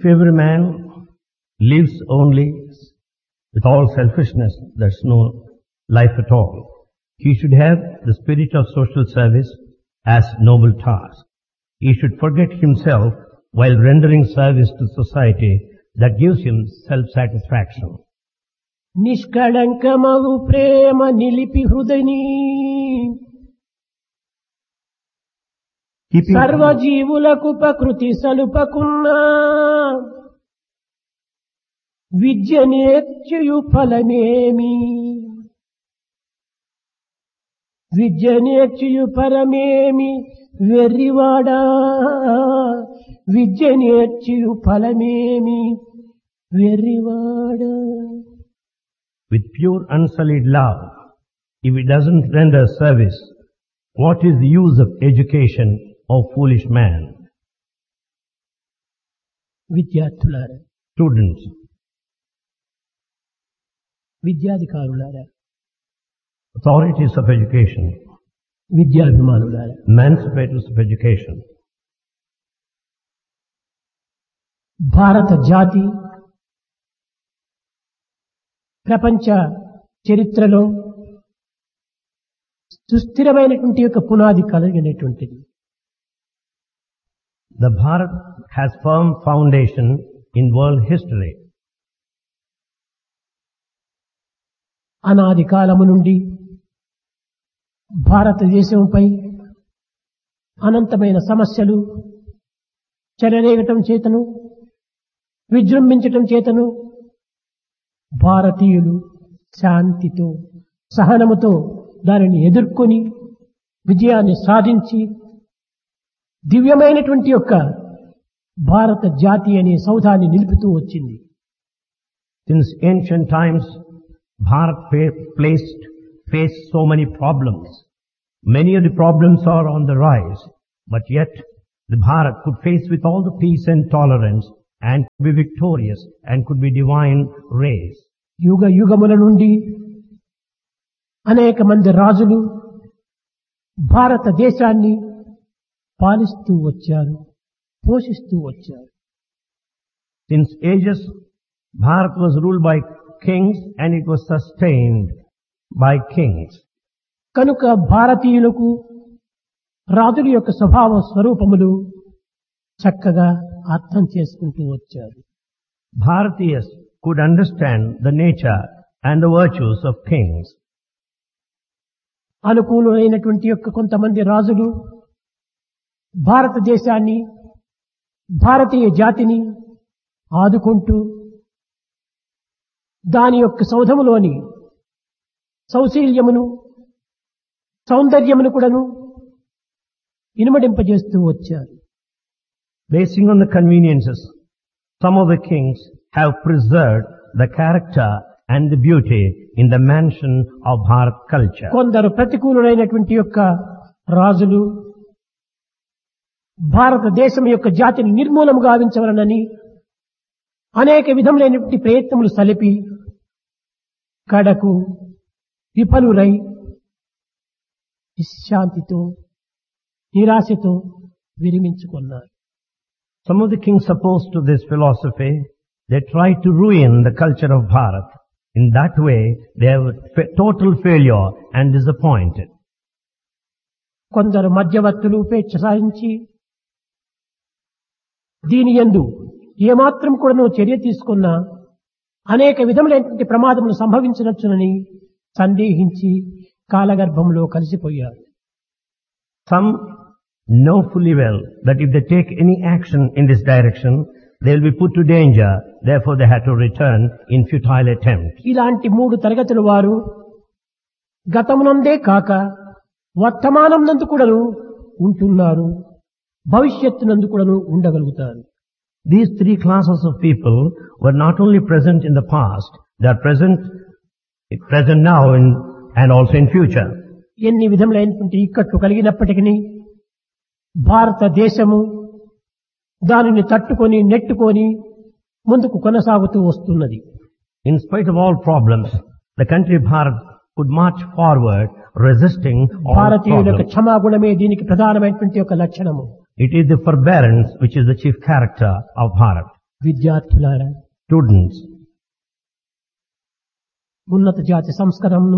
every man lives only with all selfishness, that's no life at all. He should have the spirit of social service as noble task. He should forget himself while rendering service to society that gives him self-satisfaction. నిష్కళంకమగు ప్రేమ నిలిపి హృదయని సర్వజీవులకు ప్రకృతి సలుపకున్నా విద్య నేర్చుయు ఫలమేమి విద్య నేర్చుయు ఫలమేమి వెర్రివాడా విద్య నేర్చుయు ఫలమేమి వెర్రివాడా. With pure unsullied love, if it doesn't render service, what is the use of education, O foolish man? విద్యార్థులారా, Students, విద్యాధికారులారా, authorities of education, విద్యాభిమానులారా, emancipators of education, భారత జాతి ప్రపంచ చరిత్రలో సుస్థిరమైనటువంటి యొక్క పునాది కలిగినటువంటిది. the Bharat has firm foundation in world history. అనాది కాలము నుండి భారతదేశంపై అనంతమైన సమస్యలు చెలరేగటం చేతను విజృంభించటం చేతను భారతీయులు శాంతితో సహనముతో దానిని ఎదుర్కొని విజయాన్ని సాధించి దివ్యమైనటువంటి యొక్క భారత జాతి అనే సౌధాన్ని నిలుపుతూ వచ్చింది. Since ancient times, Bharat faced so many problems. Many of the problems are on the rise, but yet the Bharat could face with all the peace and tolerance and could be victorious and could be divine race. యుగ యుగముల నుండి అనేక మంది రాజులు భారతదేశాన్ని పాలిస్తూ వచ్చారు, పోషిస్తూ వచ్చారు. Since ages, Bharat was ruled by kings and it was sustained by kings. కనుక భారతీయులకు రాజుల యొక్క స్వభావ స్వరూపములు చక్కగా అర్థం చేసుకుంటూ వచ్చారు. Bharatiyas could understand the nature and the virtues of kings. అనుకూలమైనటువంటి యొక్క కొంతమంది రాజులు భారతదేశాన్ని భారతీయ జాతిని ఆదుకుంటూ దాని యొక్క సౌధములోని సౌశీల్యమును సౌందర్యమును కూడాను ఇనుమడింపజేస్తూ వచ్చారు. Basing on the conveniences, some of the kings have preserved the character and the beauty in the mansion of Bharat culture. కొందరు ప్రతికూలమైనటువంటి యొక్క రాజులు భారతదేశం యొక్క జాతిని నిర్మూలము గావించవలనని అనేక విధములైనటువంటి ప్రయత్నములు సలిపి కడకు విఫలురై శాంతితో నిరాశతో విరమించుకున్నారు. Some of the kings opposed to this philosophy, they tried to ruin the culture of Bharat. In that way, they have total failure and disappointed. కొందరు మధ్యవర్తులు ఉపేక్ష సాధించి దీని యందు ఏమాత్రం కూడా చర్య తీసుకున్నా అనేక విధములైనటువంటి ప్రమాదములు సంభవించవచ్చునని సందేహించి కాలగర్భంలో కలిసిపోయారు. Some know fully well that if they take any action in this direction, they will be put to danger. Therefore, they had to return in futile attempt. ఇలాంటి మూడు తరగతుల వారు గతమునందే కాక వర్తమానం నందు కూడాను ఉంటున్నారు, భవిష్యత్తు కూడాను ఉండగలుగుతారు. These three classes of people were not only present in the past, they are present now and also in future. ఎన్ని విధములైనటువంటి ఇక్కట్లు కలిగినప్పటికీ భారతదేశము దానిని తట్టుకొని నెట్టుకొని ముందుకు కొనసాగుతూ వస్తున్నది. In spite of all problems, the country Bharat could march forward resisting all భారతీయుల యొక్క problems. క్షమాగుణమే దీనికి ప్రధానమైనటువంటి ఒక లక్షణము. It is the forbearance which is the chief character of Bharat. విద్యార్థులారా, Students, ఉన్నత జాతి సంస్కరణను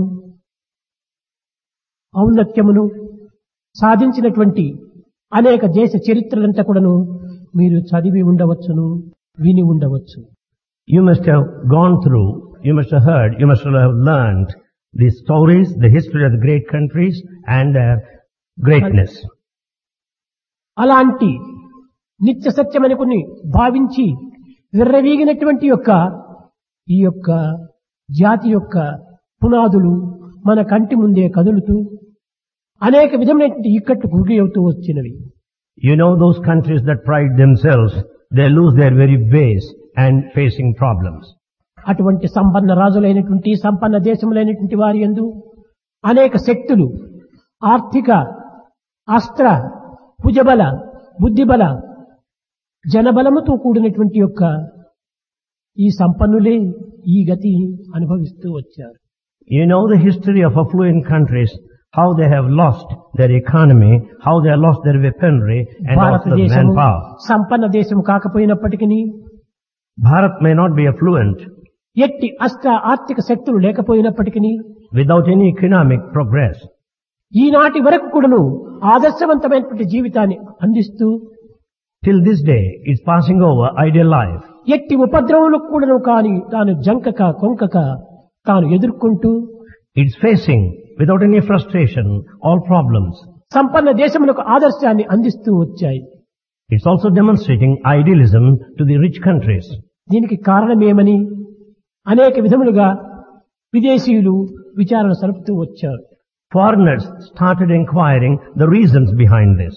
ఔన్నత్యమును సాధించినటువంటి అనేక దేశ చరిత్రలంతా కూడాను మీరు చదివి ఉండవచ్చును, విని ఉండవచ్చు. you must have gone through, you must have heard, you must have learned the stories, the history of the great countries and their greatness. అలాంటి నిత్య సత్యమని కొన్ని భావించి విర్రవీగినటువంటి ఈ యొక్క జాతి యొక్క పునాదులు మన కంటి ముందే కదులుతూ అనేక విధమైనటువంటి ఇక్కట్లు గురి అవుతూ వచ్చినవి. You know those countries that pride themselves, they lose their very base and facing problems. అటువంటి సంపన్న రాజులైనటువంటి సంపన్న దేశములైనటువంటి వారి యందు అనేక శక్తులు ఆర్థిక, అస్త్ర, భుజబల, బుద్ధిబల, జనబలముతో కూడినటువంటి ఈ సంపన్నులే ఈ గతి అనుభవిస్తూ వచ్చారు. You know the history of affluent countries, how they have lost their economy, how they have lost their weaponry and also the భారతదేశము manpower. సంపన్న దేశం కాకపోయినప్పటికీ Bharat may not be affluent ఎట్టి అస్త్ర ఆర్థిక శక్తులు లేకపోయినప్పటికీ without any economic progress. ఈనాటి వరకు కూడాను ఆదర్శవంతమైనటువంటి జీవితాన్ని అందిస్తూ Till this day, it's passing over ideal life. ఎట్టి ఉపద్రవములకు కూడాను కాని తాను జంకక కొంకక తాను ఎదుర్కొంటూ It's facing, without any frustration, all problems. సంపన్న దేశములకు ఆదర్శాన్ని అందిస్తూ వచ్చాయి. It's also demonstrating idealism to the rich countries. దీనికి కారణమేమని అనేక విధములుగా విదేశీయులు విచారణ సరుపుతూ వచ్చారు. Foreigners started inquiring the reasons behind this.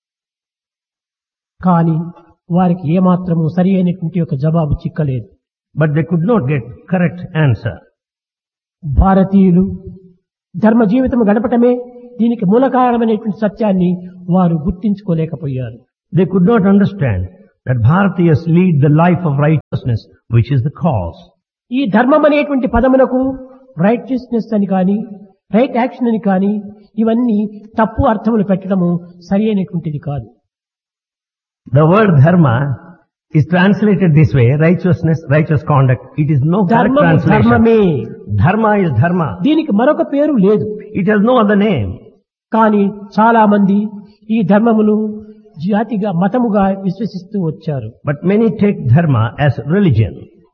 కానీ వారికి ఏమాత్రము సరి అయినటువంటి జవాబు చిక్కలేదు. But they could not get correct answer. భారతీయులు ధర్మ జీవితం గడపటమే దీనికి మూల కారణమైనటువంటి సత్యాన్ని వారు గుర్తించుకోలేకపోయారు. They could not understand that Bharatiyas lead the life of righteousness, which is the cause. ఈ ధర్మం అనేటువంటి పదమునకు రైటియస్నెస్ అని కానీ రైట్ యాక్షన్ అని కానీ ఇవన్నీ తప్పు అర్థములు పెట్టడము సరి అయినటువంటిది కాదు. The word dharma is translated this way, righteousness, righteous conduct. It is no correct ధర్మము translation. ధర్మమే, Dharma is dharma. దీనికి మరొక పేరు లేదు. It has no other name. కానీ చాలా మంది ఈ ధర్మమును జాతిగా మతముగా విశ్వసిస్తూ వచ్చారు. But many take dharma as religion.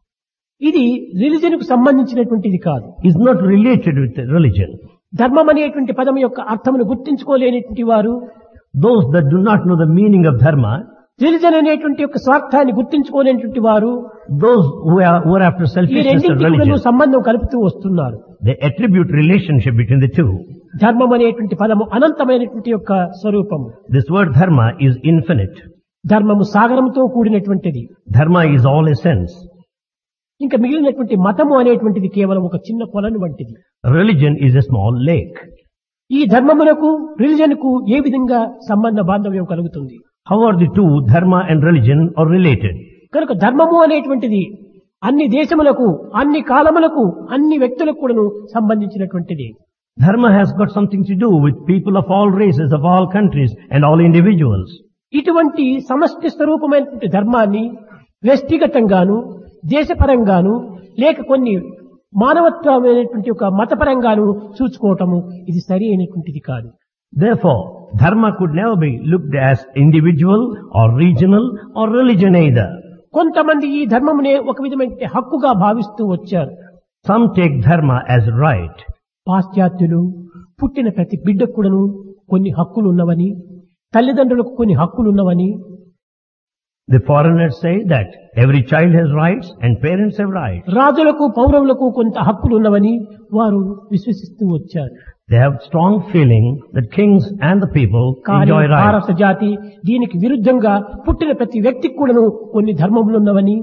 ఇది రిలిజన్ కు సంబంధించినటువంటిది కాదు. It's not related with religion. ధర్మం అనేటువంటి పదం యొక్క అర్థమును గుర్తించుకోలేనటువంటి వారు, Those that do not know the meaning of dharma, religion అనేటువంటి స్వార్థాన్ని గుర్తించుకోలేనటువంటి వారు those who are after ఈ selfishness of రెండింటికి religion, సంబంధం కలుపుతూ వస్తున్నారు. they attribute relationship between the two. ధర్మం అనేటువంటి పదము అనంతమైనటువంటి స్వరూపము. This word dharma is infinite. ధర్మము సాగరంతో కూడినటువంటిది. Dharma is all essence. ఇంకా మిగిలినటువంటి మతము అనేటువంటిది కేవలం ఒక చిన్న కొలను వంటిది. Religion is a small lake. ఈ ధర్మమునకు రిలిజన్ కు ఏ విధంగా సంబంధ బాంధవ్యం కలుగుతుంది? How are the two, dharma and religion, are related? కనుక ధర్మము అనేటువంటిది అన్ని దేశములకు, అన్ని కాలములకు, అన్ని వ్యక్తులకు కూడాను సంబంధించినటువంటిది. Dharma has got something to do with people of all races, of all countries and all individuals. ఇటువంటి సమష్టి స్వరూపమైనటువంటి ధర్మాన్ని వ్యక్తిగతంగాను, దేశపరంగాను, లేక కొన్ని మానవత్వమైనటువంటి మతపరంగాను చూసుకోవటము ఇది సరి అయినటువంటిది కాదు. Therefore, dharma could never be looked as individual or regional or religion either. కొంతమంది ఈ ధర్మమునే ఒక విధమైన హక్కుగా భావిస్తూ వచ్చారు. Some take dharma as right. పాశ్చాత్యులు పుట్టిన ప్రతి బిడ్డకు కూడాను కొన్ని హక్కులు ఉన్నవని, తల్లిదండ్రులకు కొన్ని హక్కులు ఉన్నవని, The foreigners say that every child has rights and parents have rights. రాజులకు పౌరవులకు కొంత హక్కులు ఉన్నవని వారు విశ్వసిస్తూ వచ్చారు. They have strong feeling that kings and the people కానీ enjoy rights. భారత జాతి దీనికి విరుద్ధంగా పుట్టిన ప్రతి వ్యక్తికి కూడాను కొన్ని ధర్మములు ఉన్నవని,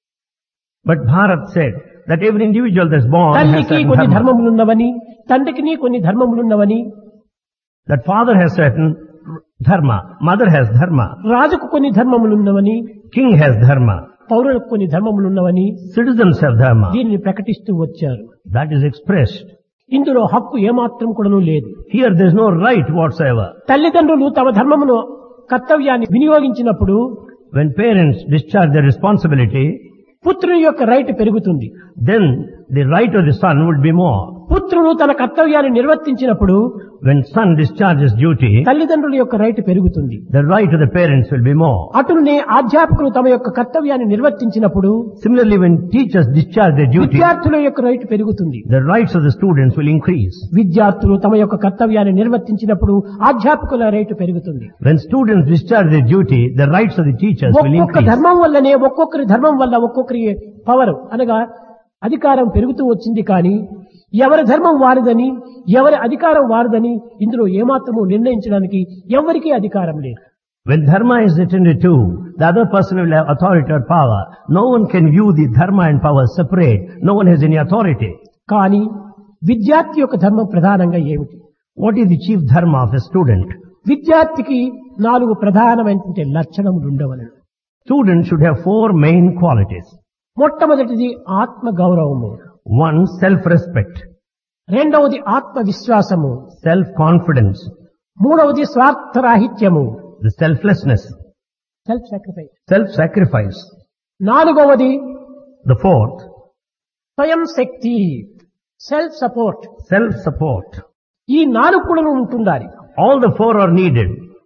But Bharat said that every individual that's born has తల్లికి certain కొన్ని dharma. ధర్మములు ఉన్నవని, తండ్రికి కొన్ని ధర్మములు ఉన్నవని, That father has certain dharma, mother has dharma, రాజుకు కొన్ని ధర్మములు ఉన్నవని, king has dharma, పౌరులకు కొన్ని ధర్మములు ఉన్నవని citizens have dharma. దీనిని ప్రకటిస్తూ వచ్చారు. That is expressed. ఇందులో హక్కు ఏమాత్రం కూడాను లేదు. Here there is no right whatsoever. తల్లిదండ్రులు తమ ధర్మమును కర్తవ్యాన్ని వినియోగించినప్పుడు when parents discharge their responsibility, పుత్రుని యొక్క రైట్ పెరుగుతుంది. then the right of the son would be more. పుత్రుడు తన కర్తవ్యాన్ని నిర్వర్తించినప్పుడు When son discharges duty, తల్లిదండ్రుల యొక్క రైట్ పెరుగుతుంది. the right of the parents will be more. అటునే అధ్యాపకులు తమ యొక్క కర్తవ్యాన్ని నిర్వర్తించినప్పుడు Similarly, when teachers discharge their duty, విద్యార్థుల యొక్క రైట్ పెరుగుతుంది. the rights of the students will increase. విద్యార్థులు తమ యొక్క కర్తవ్యాన్ని నిర్వర్తించినప్పుడు అధ్యాపకుల రైట్ పెరుగుతుంది. When students discharge their duty, the rights of the teachers will ఒక్కొక్క increase. ధర్మం వల్లనే ఒక్కొక్కరి ధర్మం వల్ల ఒక్కొక్కరి పవర్ అనగా అధికారం పెరుగుతూ వచ్చింది. కానీ ఎవరి ధర్మం వారిదని ఎవరి అధికారం వారిదని ఇందులో ఏమాత్రము నిర్ణయించడానికి ఎవరికీ అధికారం లేదు. When dharma is attended to, the other person will have authority or power. No one can view the dharma and power separate. No one has any authority. కానీ విద్యార్థి యొక్క ధర్మం ప్రధానంగా ఏమిటి? What is the chief dharma of a student? విద్యార్థికి 4 ప్రధానమైనటువంటి లక్షణములు ఉండవలెను. Students should have 4 main qualities. మొట్టమొదటిది ఆత్మ గౌరవము, 1, self-respect, రెండవది ఆత్మ విశ్వాసము, self-confidence, మూడవది స్వార్థరాహిత్యము, the selflessness, self sacrifice, self-sacrifice. నాలుగవది The 4th, స్వయం శక్తి, సెల్ఫ్ సపోర్ట్. self-support. ఈ 4 కూడా ఉంటుండాలి. All the 4 are needed.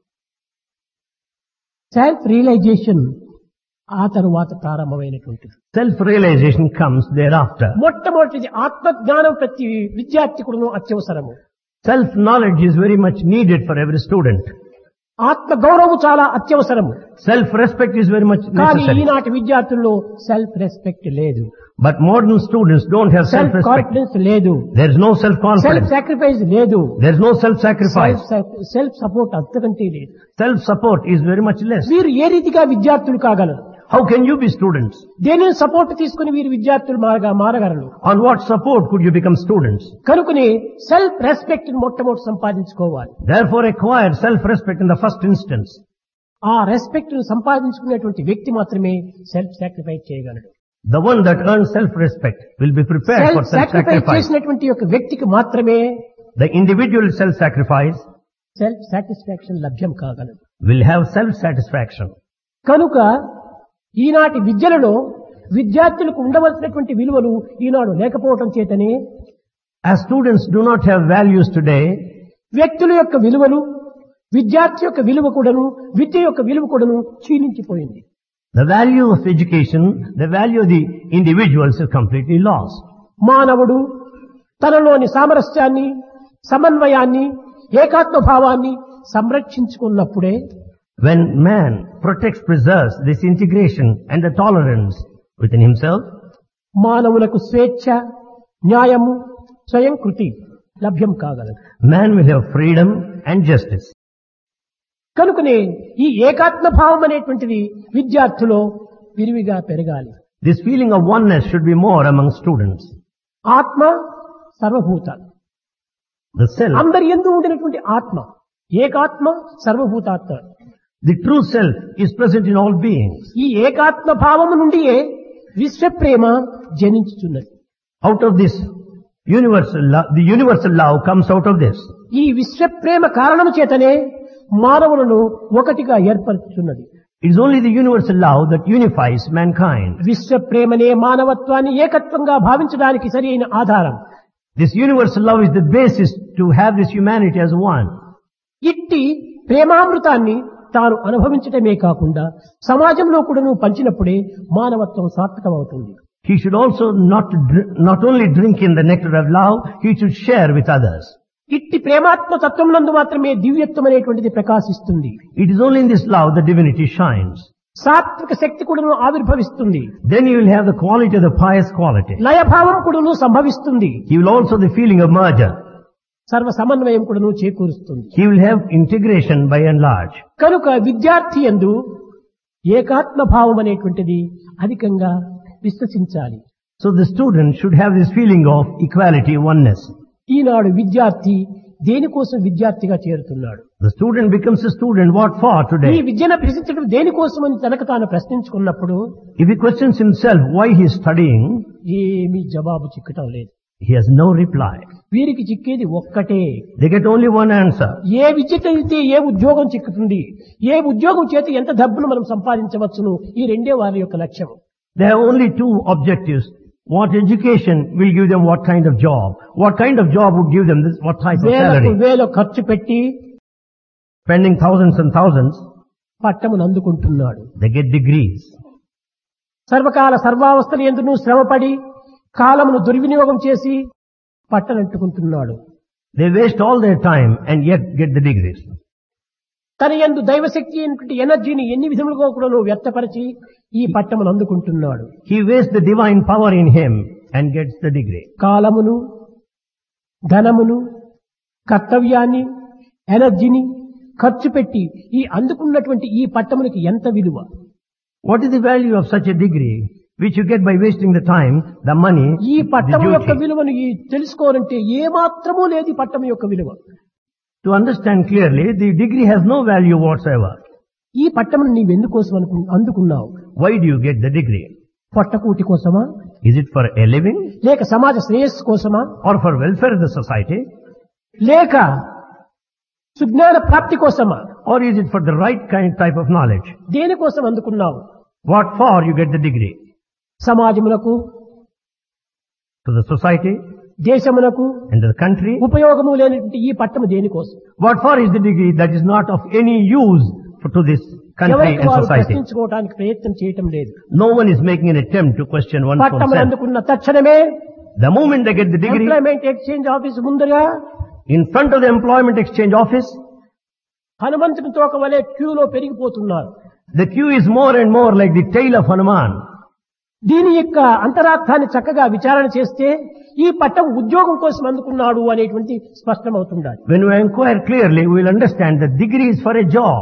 Self realisation ఆ తరువాత ప్రారంభమైనటువంటిది. Self-realization comes thereafter. మొట్టమొదటిది ఆత్మజ్ఞానం ప్రతి విద్యార్థి కూడా అత్యవసరము. Self-knowledge is very much needed for every student. ఆత్మ గౌరవం చాలా అత్యవసరము. Self-respect is very much కానీ necessary. ఈనాటి విద్యార్థుల్లో సెల్ఫ్ రెస్పెక్ట్ లేదు, But modern students don't have self self-respect. Confidence లేదు, There is no self self-confidence. Sacrifice లేదు, There is no self-sacrifice. Self support అంతకంటే లేదు. Self-support is very much less. వీరు ఏ రీతిగా విద్యార్థులు కాగలరు? How can you be students? దేనిని support తీసుకుని వీరు విద్యార్థులు మారగలరు? On what support could you become students? కనుకనే సెల్ఫ్ రెస్పెక్ట్ మొట్టమొదటి సంపాదించుకోవాలి. Therefore acquire self-respect in the first instance. ఆ రెస్పెక్ట్ ను సంపాదించుకునేటువంటి వ్యక్తి మాత్రమే సెల్ఫ్ సాక్రిఫైస్ చేయగలడు. The one that earns self-respect will be prepared for self sacrifice self-sacrifice. చేసినటువంటి యొక్క వ్యక్తికి మాత్రమే The individual self-sacrifice self satisfaction లభ్యం కాగలదు. will have self-satisfaction. కనుక ఈనాటి విద్యలలో విద్యార్థులకు ఉండవలసినటువంటి విలువలు ఈనాడు లేకపోవటం చేతనే As students do not have values today, వ్యక్తుల యొక్క విలువలు, విద్యార్థి యొక్క విలువ కూడాను, విద్య యొక్క విలువ కూడాను క్షీణించిపోయింది. the value of education, the value of the individuals is completely lost. మానవుడు తనలోని సామరస్యాన్ని, సమన్వయాన్ని, ఏకాత్మ భావాన్ని సంరక్షించుకున్నప్పుడే When man protects, preserves this integration and the tolerance within himself, మానవులకు స్వేచ్ఛ, న్యాయము, స్వయం కృతి లభ్యం కాగలదు. man will have freedom and justice. కనుకనే ఈ ఏకాత్మ భావం అనేటువంటిది విద్యార్థులో విరివిగా పెరగాలి. This feeling of oneness should be more among students. ఆత్మ సర్వభూత, The self, అందరి యందు ఉండినటువంటి ఆత్మ ఏకాత్మ సర్వభూతాత్మ. the true self is present in all beings. ఈ ఏకాత్మ భావము నుండియే విశ్వప్రేమ జనించుచున్నది. Out of this universal love, the universal love comes out of this. ఈ విశ్వప్రేమ కారణము చేతనే మానవులను ఒకటిగా ఏర్పరుచున్నది. It is only the universal love that unifies mankind. విశ్వప్రేమనే మానవత్వాన్ని ఏకత్వంగా భావించడానికి సరి అయిన ఆధారం. This universal love is the basis to have this humanity as one. ఇట్టి ప్రేమామృతాన్ని తాను అనుభవించటమే కాకుండా సమాజంలో కూడా పంచినప్పుడే మానవత్వం సార్థకమవుతుంది. He should also not only drink in the nectar of love, he should share with others. ఇట్టి ప్రేమాత్మ తత్వమునందు మాత్రమే దివ్యత్వం అనేటువంటిది ప్రకాశిస్తుంది. It is only in this love that divinity shines. సాత్విక శక్తి కూడాను ఆవిర్భవిస్తుంది. Then you will have the quality of the pious quality. లయభావం కూడాను సంభవిస్తుంది. He will also the feeling of merger. సర్వ సమన్వయం కూడాను చేకూరుస్తుంది. He will have integration by and large. కనుక విద్యార్థి యందు ఏకాత్మ భావం అనేటువంటిది అధికంగా విశ్వసించాలి. So the student should have this feeling of equality, oneness. ఈనాడు విద్యార్థి దేనికోసం విద్యార్థిగా చేరుతున్నాడు? The student becomes a student, what for ఈ today? విద్యను అభ్యసించడం దేనికోసం అని తనకు తాను ప్రశ్నించుకున్నప్పుడు If he questions himself why he is studying, ఏమీ జవాబు చిక్కటం లేదు. He has no reply. వీరికి చిక్కేది ఒక్కటే. They get only one answer. ఏ విద్య చదివితే ఏ ఉద్యోగం చిక్కుతుంది, ఏ ఉద్యోగం చేతి ఎంత డబ్బును మనం సంపాదించవచ్చును, ఈ రెండే వారి యొక్క లక్ష్యం. They have only two objectives. What education will give them what kind of job? What kind of job would give them this, what type of salary? వేల ఖర్చు పెట్టి Spending thousands and thousands, పట్టమును అందుకుంటున్నాడు. they get degrees. సర్వకాల సర్వావస్థలు ఎందును శ్రమపడి కాలమును దుర్వినియోగం చేసి పట్టనంటుకుంటున్నాడు. They waste all their time and yet get the degrees. తన యందు దైవశక్తి అయినటువంటి ఎనర్జీని ఎన్ని విధములుగా కూడా వ్యక్తపరిచి ఈ పట్టమును అందుకుంటున్నాడు. He wastes the divine power in him and gets the degree. కాలమును, ధనమును, కర్తవ్యాన్ని, ఎనర్జీని ఖర్చు పెట్టి ఈ అందుకున్నటువంటి ఈ పట్టమునికి ఎంత విలువ? What is the value of such a degree which you get by wasting the time, the money, ఈ the పట్టము యొక్క duty? విలువను తెలుసుకోవాలంటే ఏ మాత్రమూ లేదు ఈ పట్టము యొక్క విలువ. To understand clearly, the degree has no value whatsoever. ఈ పట్టమును నీవెందుకోసం అందుకున్నావు? Why do you get the degree? పొట్టకూటి కోసమా, Is it for a living లేక సమాజ శ్రేయస్సు కోసమా, or for welfare of the society, లేక సుజ్ఞాన ప్రాప్తి కోసమా? or is it for the right type of knowledge? దేనికోసం అందుకున్నావు? What for you get the degree? సమాజమునకు, To the society దేశమునకు and to the country? ఉపయోగము లేనటువంటి ఈ పట్టము దేనికోసం? What for is the degree that is not of any use to this country ఎవరికి and వారు society? ప్రశ్నించుకోవడానికి ప్రయత్నం చేయటం లేదు. No one is making an attempt to question one పట్టమును oneself. అందుకున్న తక్షణమే The moment they get the degree, employment exchange office ముందుగా in front of the employment exchange office, హనుమంతుని తోక వలె క్యూలో పెరిగిపోతున్నారు. the queue is more and more like the tail of Hanuman. దీని యొక్క అంతరార్థాన్ని చక్కగా విచారణ చేస్తే ఈ పట్టం ఉద్యోగం కోసం అందుకున్నాడు అనేటువంటి స్పష్టమవుతుండాలి. When we inquire clearly, we will understand that degree is for a job.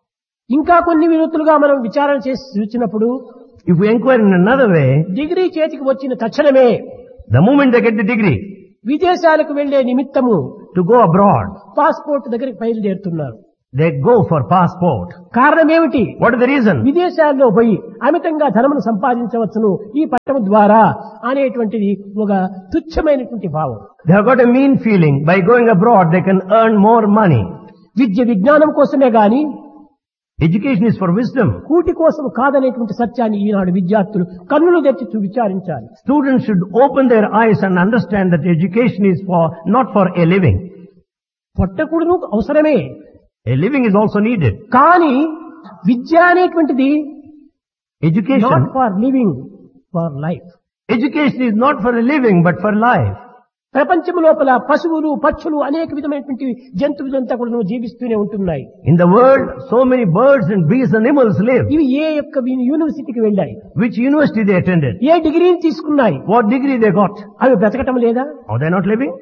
ఇంకా కొన్ని వినూత్తులుగా మనం విచారణ చేసి చూసినప్పుడు If we inquire in another way, degree చేతికి వచ్చిన తక్షణమే the moment they get the degree, విదేశాలకు వెళ్లే నిమిత్తము to go abroad, పాస్పోర్ట్ దగ్గరికి బయలుదేరుతున్నారు. they go for passport. కారణం ఏమిటి? What is the reason? విదేశాల్లో పోయి అమితంగా ధనమును సంపాదించవచ్చును ఈ పట్టణం ద్వారా అనేటువంటిది ఒక తుచ్చమైనటువంటి భావం. They have got a mean feeling. By going abroad, they can earn more money. విద్య విజ్ఞానం కోసమే గాని Education is for wisdom. కూటి కోసం కాదనేటువంటి సత్యాన్ని ఈనాడు విద్యార్థులు కన్నులు తెచ్చి విచారించాలి. Students should open their eyes and understand that education is not for a living. పొట్టకూడను అవసరమే, A living is also needed. కానీ విద్య అనేటువంటిది Education, not for living, for life. education is not for a living but for life. ప్రపంచం లోపల పశువులు, పక్షులు అనేక విధమైనటువంటి జంతువులంతా కూడా జీవిస్తూనే ఉంటున్నాయి. In the world, so many birds and beasts and animals live. ఇవి ఏ యొక్క యూనివర్సిటీకి వెళ్ళాయి, Which university they attended? ఏ డిగ్రీని తీసుకున్నాయి, What degree they got? అవి బ్రతకటం లేదా? Are they not living?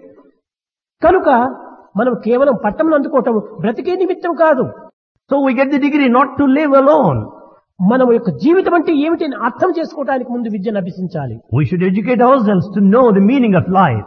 కనుక మనం కేవలం పట్టణం అందుకోవటం బ్రతికే నిమిత్తం కాదు. So we get the degree not to live alone. మనం యొక్క జీవితం అంటే ఏమిటి అని అర్థం చేసుకోవడానికి ముందు విద్యను అభ్యసించాలి. We should educate ourselves to know the meaning of life.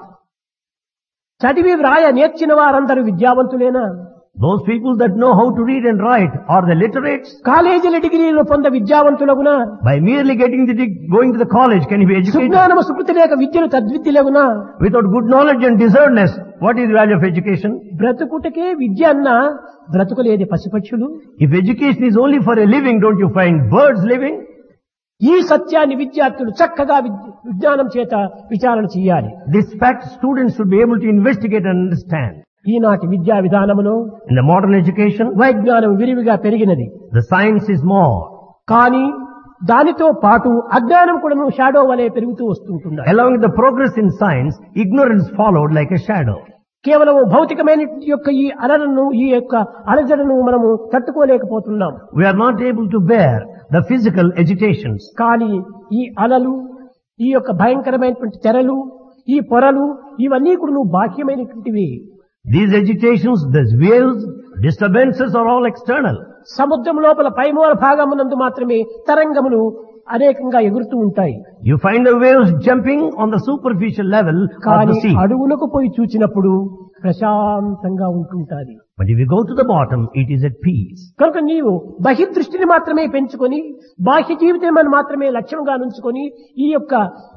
చదివి వ్రాయ నేర్చిన వారందరూ విద్యావంతులేనా? Those people that know how to read and write, are they literates? కాలేజీల డిగ్రీలు పొంద విద్యావంతులగునా? By merely getting going to the college, can he be educated? సుజ్ఞానము Sukriti లేక విద్యను తద్విద్యలగునా? Without good knowledge and discernment, what is the value of education? బ్రతుకుటకే విద్య అన్నా బ్రతుకులేని పశుపక్షులు. If education is only for a living, don't you find birds living? ఈ సత్యాన్ని విద్యార్థులు చక్కగా విజ్ఞానం చేత విచారణ చేయాలి. This fact students should be able to investigate and understand. ఈనాటి విద్యా విధానములో In the modern education, వైజ్ఞానం విరివిగా పెరిగినది. the science is more. కానీ దానితో పాటు అజ్ఞానం కూడా షాడో వలె పెరుగుతూ వస్తుంటున్నాయి. Along with the progress in science, ignorance followed like a shadow. కేవలం భౌతికమైన యొక్క ఈ అలలను, ఈ యొక్క అలజడను మనము తట్టుకోలేకపోతున్నాం. We are not able to bear the physical agitations. కానీ ఈ అలలు, ఈ యొక్క భయంకరమైనటువంటి తెరలు, ఈ పొరలు ఇవన్నీ కూడా బాహ్యమైనటువంటివి. These agitations, these waves, disturbances are all external. సముద్రం లోపల పైమూల భాగమునందు మాత్రమే తరంగములు అనేకంగా ఎగురుతూ ఉంటాయి. You find the waves jumping on the superficial level of కానీ the sea. అడుగునకు పోయి చూచినప్పుడు ప్రశాంతంగా ఉంటుంటాది. But if you go to the bottom, it is at peace. కనుక నీవు బహిర్దృష్టిని మాత్రమే పెంచుకొని బాహ్య జీవితం మాత్రమే లక్ష్యంగా నుంచుకొని ఈ యొక్క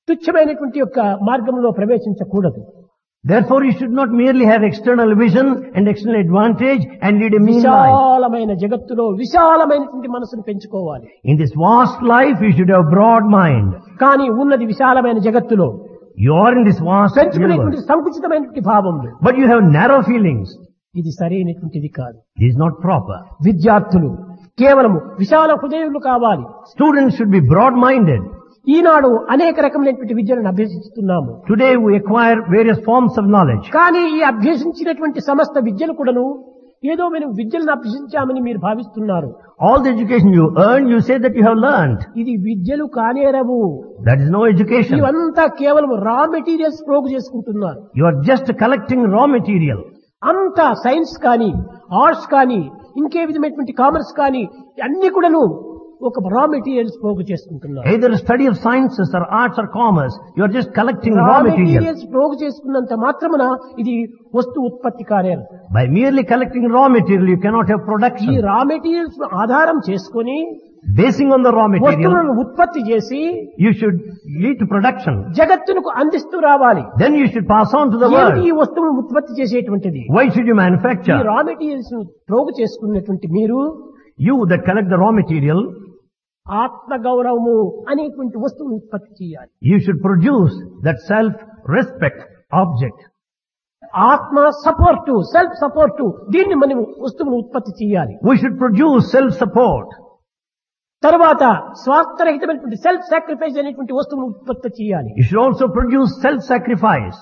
తుచ్చమైనటువంటి యొక్క మార్గంలో ప్రవేశించకూడదు. Therefore, you should not merely have external vision and external advantage and lead a mean life. విశాలమైన జగత్తులో విశాలమైనటువంటి మనసును పెంచుకోవాలి. In this vast life, you should have broad mind. కానీ ఉన్నది విశాలమైన జగత్తులో You are in this vast పెంచుకునేటువంటి universe, సంకుచితమైనటువంటి భావములు. but you have narrow feelings. ఇది సరైనటువంటిది కాదు. This is not proper. విద్యార్థులు కేవలము విశాల హృదయులు కావాలి. Students should be broad-minded. ఈనాడు అనేక రకమైనటువంటి విద్యలను అభ్యసిస్తున్నాము. Today we acquire various forms of knowledge. కానీ ఈ అభ్యసించినటువంటి సమస్త విద్యలు కూడాను ఏదో మేము విద్యలను అభ్యసించామని మీరు భావిస్తున్నారు. All the education you earn, you say that you have learned. ఇది విద్యలు కానేరవు. That is no education. ఇవంతా కేవలం రా మెటీరియల్స్ ప్రోగు చేసుకుంటున్నారు. You are just collecting raw material. అంతా సైన్స్ కానీ ఆర్ట్స్ కానీ ఇంకే విధమైనటువంటి కామర్స్ కానీ అన్ని కూడాను ఒక రా మెటీరియల్స్ ప్రోగు చేసుకుంటున్నారు. Either study of sciences or arts or commerce, you are just collecting రా raw material. మెటీరియల్స్ ప్రోగు చేసుకున్నంత మాత్రమున ఇది వస్తు ఉత్పత్తి కాలేదు. By merely collecting raw material, you cannot have ఈ production. రా మెటీరియల్స్ ఆధారం చేసుకొని Basing on the raw material, వస్తువులను ఉత్పత్తి చేసి you should lead to production. జగత్తునకు అందిస్తూ రావాలి. Then you should pass on to the ఏమిటి ఈ world. వస్తువును ఉత్పత్తి చేసేటువంటిది? Why should you ఈ manufacture? రా మెటీరియల్స్ ను ప్రోగు చేసుకున్నటువంటి మీరు You that collect the raw material, ఆత్మ గౌరవము అనేటువంటి వస్తువును ఉత్పత్తి చేయాలి. you should produce that self-respect object. ఆత్మ సపోర్టు, సెల్ఫ్ సపోర్టు, దీన్ని మనం వస్తువును ఉత్పత్తి చేయాలి. We should produce self-support. తర్వాత స్వార్థరహితమైనటువంటి సెల్ఫ్ సాక్రిఫైస్ అనేటువంటి వస్తువును ఉత్పత్తి చేయాలి. You should also produce self-sacrifice.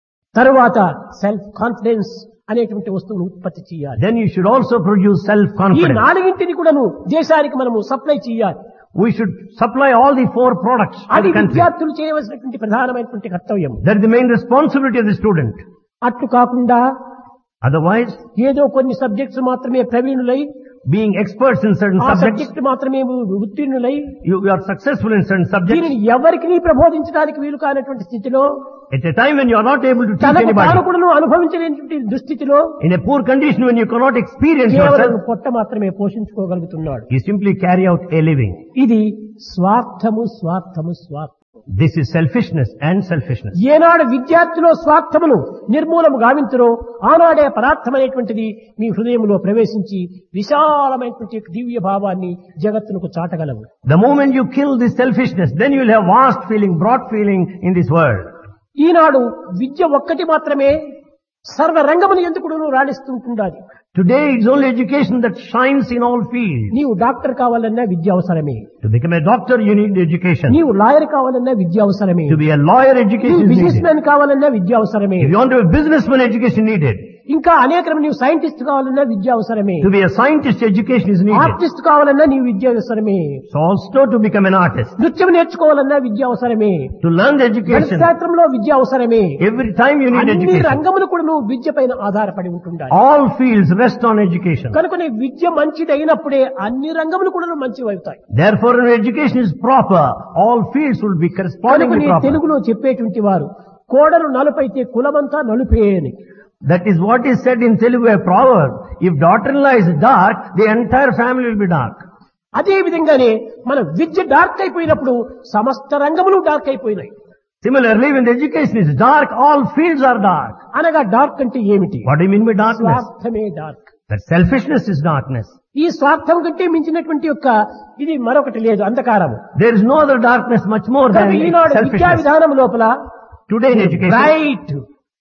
తర్వాత సెల్ఫ్ కాన్ఫిడెన్స్ అనేటువంటి వస్తువును ఉత్పత్తి చేయాలి. Then you should also produce ఈ self-confidence. నాలుగింటిని కూడాను దేశానికి మనము సప్లై చేయాలి. We should supply all the 4 products to అది the country. విద్యార్థులు చేయవలసినటువంటి ప్రధానమైనటువంటి కర్తవ్యం. That is the main responsibility of the student. అట్లు కాకుండా Otherwise, ఏదో కొన్ని సబ్జెక్ట్స్ మాత్రమే ప్రవీణులై being experts in certain ఆ subjects, సబ్జెక్ట్ మాత్రమే ఉత్తీర్ణులై you are successful in certain subjects. దీనిని ఎవరికి ప్రబోధించడానికి వీలు కానటువంటి స్థితిలో At a time when you are not able to teach తనకు anybody, తాను కూడా అనుభవించలేనటువంటి దుస్థితిలో in a poor condition when you cannot experience కేవలం yourself, పొట్ట మాత్రమే పోషించుకోగలుగుతున్నాడు. you simply carry out a living. ఇది స్వార్థము స్వార్థము స్వార్థం. This is selfishness and selfishness. ఏనాడు విద్యార్థిలో స్వార్థమును నిర్మూలము గావించరో ఆనాడే పదార్థమైనటువంటిది మీ హృదయంలో ప్రవేశించి విశాలమైనటువంటి దివ్య భావాన్ని జగత్తునకు చాటగలవు. The moment you kill this selfishness, then you will have vast feeling, broad feeling in this world. ఈనాడు విద్య ఒక్కటి మాత్రమే సర్వ రంగమును ఎందుకు రాణిస్తుంటుండాలి. Today it's only education that shines in all fields. నీవు డాక్టర్ కావాలన్నా విద్య అవసరమే. To become a doctor, you need education. నీవు lawyer కావాలన్నా విద్య అవసరమే. To be a lawyer, education is business needed. Man కావాలన్నా విద్య అవసరమే. If you want to be a businessman, education needed. ఇంకా అనేక నీవు సైంటిస్ట్ కావాలన్నా విద్య అవసరమే. To be a scientist, education is needed. Artist కావాలన్నా నీవు విద్య అవసరమే. So also to become an artist. నృత్యం నేర్చుకోవాలన్నా విద్య అవసరమే. To learn the education, శాస్త్రంలో విద్య అవసరమే. every time you need అన్ని education. రంగములు కూడా నువ్వు విద్య పైన ఆధారపడి ఉంటుండాలి. All fields rest on education. కనుక విద్య మంచిది అయినప్పుడే అన్ని రంగములు కూడా మంచివి అవుతాయి. Therefore, when education is proper, all fields will be correspondingly proper. తెలుగులో చెప్పేటువంటి వారు కోడలు నలుపైతే కులమంతా నలుపే అని. That is what is said in Telugu, a proverb. If daughter-in-law is dark, the entire family will be dark. అదే విధంగానే మన విద్య డార్క్ అయిపోయినప్పుడు సమస్త రంగములు డార్క్ అయిపోయినాయి. Similarly, when the education is dark, all fields are dark. అనగా dark అంటే ఏమిటి? What do you mean by darkness? స్వార్థమే dark. That selfishness is darkness. ఈ స్వార్థం కంటే మించినటువంటి యొక్క ఇది మరొకటి లేదు, అంధకారము. There is no other darkness much more than ఈనాడు విద్యా selfishness. విధానం లోపల Today in education, bright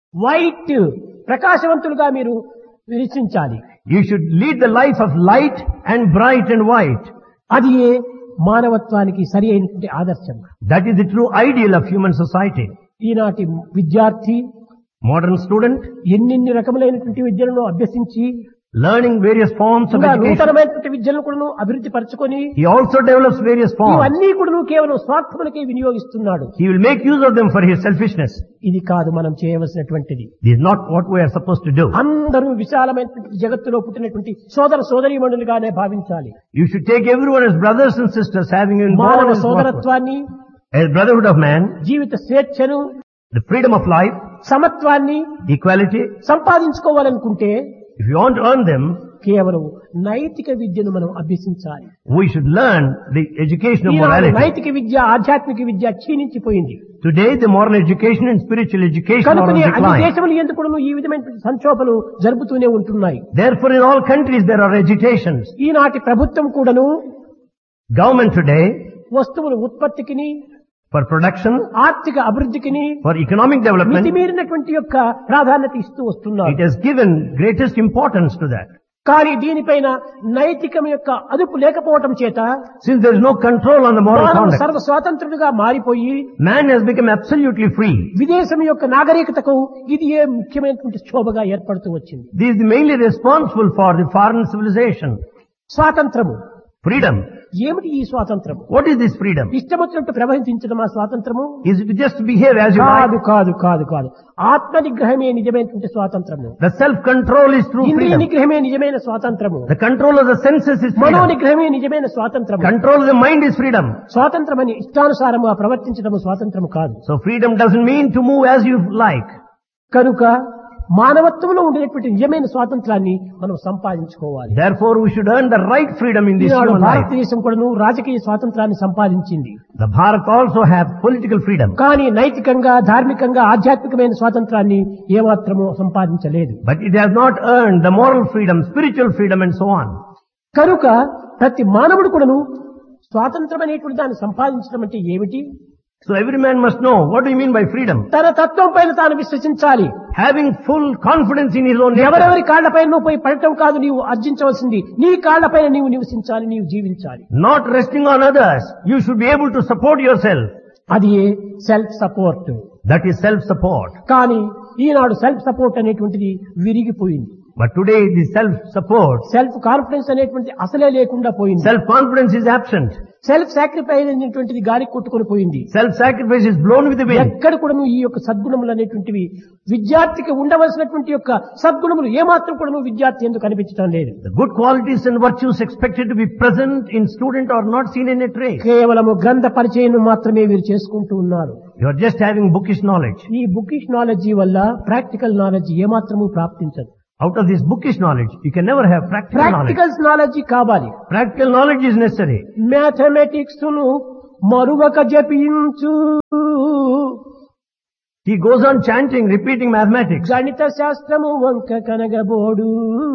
white ప్రకాశవంతులుగా మీరు విరచించాలి. you should lead the life of light and bright and white. అది మానవత్వానికి సరి అయినటువంటి ఆదర్శం. That is the true ideal of human society. ఈనాటి విద్యార్థి Modern student, ఎన్నెన్ని రకములైనటువంటి విద్యలను అభ్యసించి learning various forms of ఇంకా education. నూతనమైనటువంటి విద్యలను కూడా అభివృద్ధి పరచుకొని He also develops various forms. ఇవన్నీ కూడా కేవలం స్వార్థములకే వినియోగిస్తున్నాడు. He will make use of them for his selfishness. ఇది కాదు మనం చేయవలసినటువంటిది. This is not what we are supposed to do. అందరూ విశాలమైనటువంటి జగత్తులో పుట్టినటువంటి సోదర సోదరీమణులుగానే భావించాలి. You should take everyone as brothers and sisters, having మానవ involved in సోదరత్వాన్ని, as brotherhood of man, జీవిత స్వేచ్ఛను, the freedom of life, సమత్వాన్ని equality. సంపాదించుకోవాలనుకుంటే If you want to earn them, కేవలం నైతిక విద్యను మనం అభ్యసించాలి. we should learn the education of Eenadu morality. నైతిక విద్య ఆధ్యాత్మిక విద్య క్షీణించిపోయింది. Today the moral education and spiritual education are on కనుకనే అన్ని decline. దేశములు ఎందుకు ఈ విధమైన సంక్షోభలు జరుపుతూనే ఉంటున్నాయి. Therefore in all countries there are agitations. ఈనాటి ప్రభుత్వం కూడాను Government today, వస్తువుల ఉత్పత్తికిని for production, ఆర్థిక అభివృద్ధికిని for economic development, మితిమీరినటువంటి యొక్క ప్రాధాన్యత ఇస్తూ వస్తున్నారు. it has given greatest importance to that. కానీ దీనిపైన నైతికం యొక్క అదుపు లేకపోవటం చేత Since there is no control on the moral మానవుడు conduct, సర్వ స్వాతంత్రుడిగా మారిపోయి man has become absolutely free. విదేశం యొక్క నాగరికతకు ఇది ఏ ముఖ్యమైనటువంటి శోభగా ఏర్పడుతూ వచ్చింది. This is mainly responsible for the foreign civilization. స్వాతంత్రము, Freedom. ఏమిటి ఈ స్వాతంత్రము? What is this freedom? ఇష్టం వచ్చినట్టు ప్రవహించడం ఆ స్వాతంత్రము? Is it just to behave as you కాదు like? కాదు కాదు కాదు ఆత్మ నిగ్రహమే నిజమైనటువంటి స్వాతంత్రము. The self-control is true ఇంద్రియ freedom. నిగ్రహమే నిజమైన స్వాతంత్రము. The control of the senses is Mano freedom. నిగ్రహమే నిజమైన స్వాతంత్రము. Control of the mind is freedom. స్వాతంత్రమని ఇష్టానుసారముగా ప్రవర్తించడం స్వాతంత్రము కాదు. So freedom doesn't mean to move as you like. కనుక మానవత్వంలో ఉండేటువంటి నిజమైన స్వాతంత్రాన్ని మనం సంపాదించుకోవాలి. Therefore we should earn the right freedom in this Eenadu human life. భారతదేశం కూడాను రాజకీయ స్వాతంత్రాన్ని సంపాదించింది. The Bharat also have political freedom. కానీ నైతికంగా, ధార్మికంగా, ఆధ్యాత్మికమైన స్వాతంత్రాన్ని ఏమాత్రము సంపాదించలేదు. But it has not earned the moral freedom, spiritual freedom and so on. కనుక ప్రతి మానవుడు కూడాను స్వాతంత్రం అనేటువంటి దాన్ని సంపాదించడం అంటే ఏమిటి? So every man must know, what do you mean by freedom? తన తత్వం పైన తాను విశ్వసించాలి. Having full confidence in his own nature. ఎవరెవరి కాళ్లపైన నువ్వు పోయి పడటం కాదు నీవు అర్జించవలసింది. నీ కాళ్లపైన నీవు నివసించాలి, నీవు జీవించాలి. Not resting on others. You should be able to support yourself. అది self support. That is self-support. కానీ ఈనాడు సెల్ఫ్ సపోర్ట్ అనేటువంటిది విరిగిపోయింది. But today the self-support, self confidence అనేటువంటి అసలే లేకుండా పోయింది. self-confidence is absent. Self sacrifice అనేటువంటిది గాలి కొట్టుకొని పోయింది. Self-sacrifice is blown with the wind. ఎక్కడ కూడా ఈ యొక్క సద్గుణములు అనేటువంటివి విద్యార్థికి ఉండవలసినటువంటి యొక్క సద్గుణములు ఏమాత్రం కూడా విద్యార్థి ఎందుకు కనిపించడం లేదు. The good qualities and virtues expected to be present in student are not seen in a trace. కేవలము గ్రంథ పరిచయం మాత్రమే వీరు చేసుకుంటూ ఉన్నారు. You are just having bookish knowledge. ఈ బుకిష్ నాలెడ్జి వల్ల ప్రాక్టికల్ నాలెడ్జి ఏమాత్రము ప్రాప్తించదు. Out of this bookish knowledge, you can never have practical knowledge. Practical knowledge కావాలి. Practical knowledge is necessary. Mathematics ను మరువక జపించు, He goes on chanting, repeating mathematics. గణిత శాస్త్రము వంక కనగబోడు,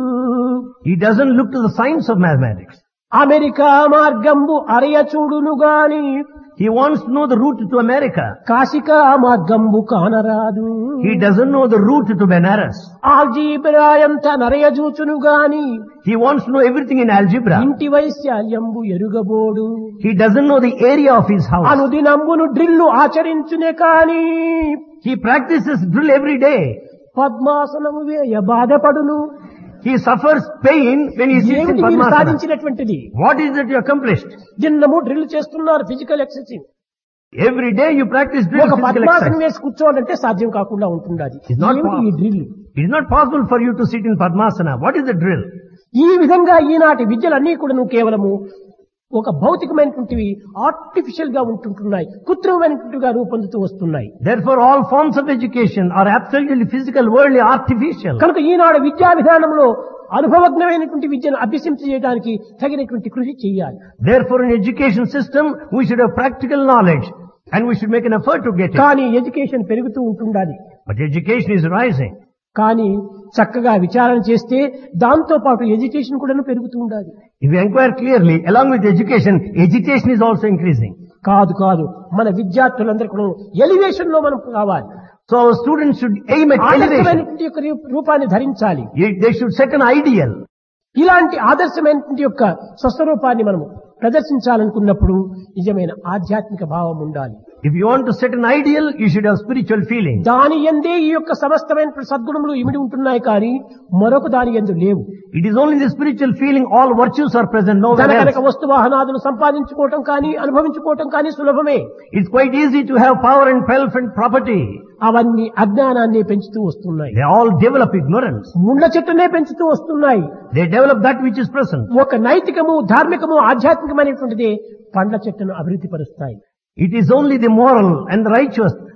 He doesn't look to the science of mathematics. America మార్గంబు అరయ చూడును గాని He wants to know the route to America. కాశికా మార్గంబు కానరాదు. He doesn't know the route to Benares. Algebra ఎంత నరయ చూచును గాని He wants to know everything in algebra. ఇంటి వైశాల్యంబు ఎరుగబోడు. He doesn't know the area of his house. అనుదినంబును drill ఆచరించునే కాని He practices drill every day. పద్మాసనము వేయ బాధపడును. He suffers pain when he sits in ఏమిటి మీరు Padmasana. సాధించినటువంటిది? What is it you accomplished? దిన్నము drill చేస్తున్నారు, physical exercise. Every day you practice drill, ఒక physical పద్మాసనం exercise. వేసి కూర్చోవాలంటే సాధ్యం కాకుండా ఉంటుండాలి. It's not ఏమిటి ఈ drill? It is not possible for you to sit in Padmasana. What is the drill? ఈ విధంగా ఈనాటి విద్యలన్నీ కూడా కేవలము ఒక భౌతికమైనటువంటివి ఆర్టిఫిషియల్ గా ఉంటుంటున్నాయి, కృత్రిమమైనటువంటిగా రూపొందుతూ వస్తున్నాయి. Therefore all forms of education are absolutely physical, worldly, artificial. కనుక ఈనాడు విద్యా విధానంలో అనుభవజ్ఞమైనటువంటి విద్యను అభ్యసించడానికి తగినటువంటి కృషి చేయాలి. Therefore in education system we should have practical knowledge and we should make an effort to get it. కానీ ఎడ్యుకేషన్ పెరుగుతూ ఉంటుండాలి. But education is rising. కానీ చక్కగా విచారణ చేస్తే దాంతో పాటు ఎడ్యుకేషన్ కూడా పెరుగుతూ ఉండాలి. If you inquire clearly, along with education, agitation is also increasing. కాదు కాదు మన విద్యార్థులందరూ కూడా ఎలివేషన్ లో మనం కావాలి. So our students should aim at elevation. ఆదర్శమైనటువంటి యొక్క రూపాన్ని ధరించాలి. They should set an ideal. ఇలాంటి ఆదర్శమైనటువంటి యొక్క స్వస్వరూపాన్ని మనము ప్రదర్శించాలనుకున్నప్పుడు నిజమైన ఆధ్యాత్మిక భావం ఉండాలి. If you want to set an ideal, you should have spiritual feeling. దాని యందే ఈ యొక్క సమస్తమైన సద్గుణములు ఇమిడి ఉంటున్నాయి కానీ మరొక దాని యందు లేవు. It is only the spiritual feeling, all virtues are present, nowhere కనుక else. వస్తు వాహనాదులు సంపాదించుకోవటం కానీ అనుభవించుకోవటం కానీ సులభమే. It's quite easy to have power and wealth and property. అవన్నీ అజ్ఞానాన్ని పెంచుతూ వస్తున్నాయి. They all develop ignorance. ముండ్ల చెట్టునే పెంచుతూ వస్తున్నాయి. They develop that which is present. ఒక నైతికము, ధార్మికము, ఆధ్యాత్మికమైనటువంటిది పండ్ల చెట్టును అభివృద్ధి పరుస్తాయి. It is only the moral and the righteous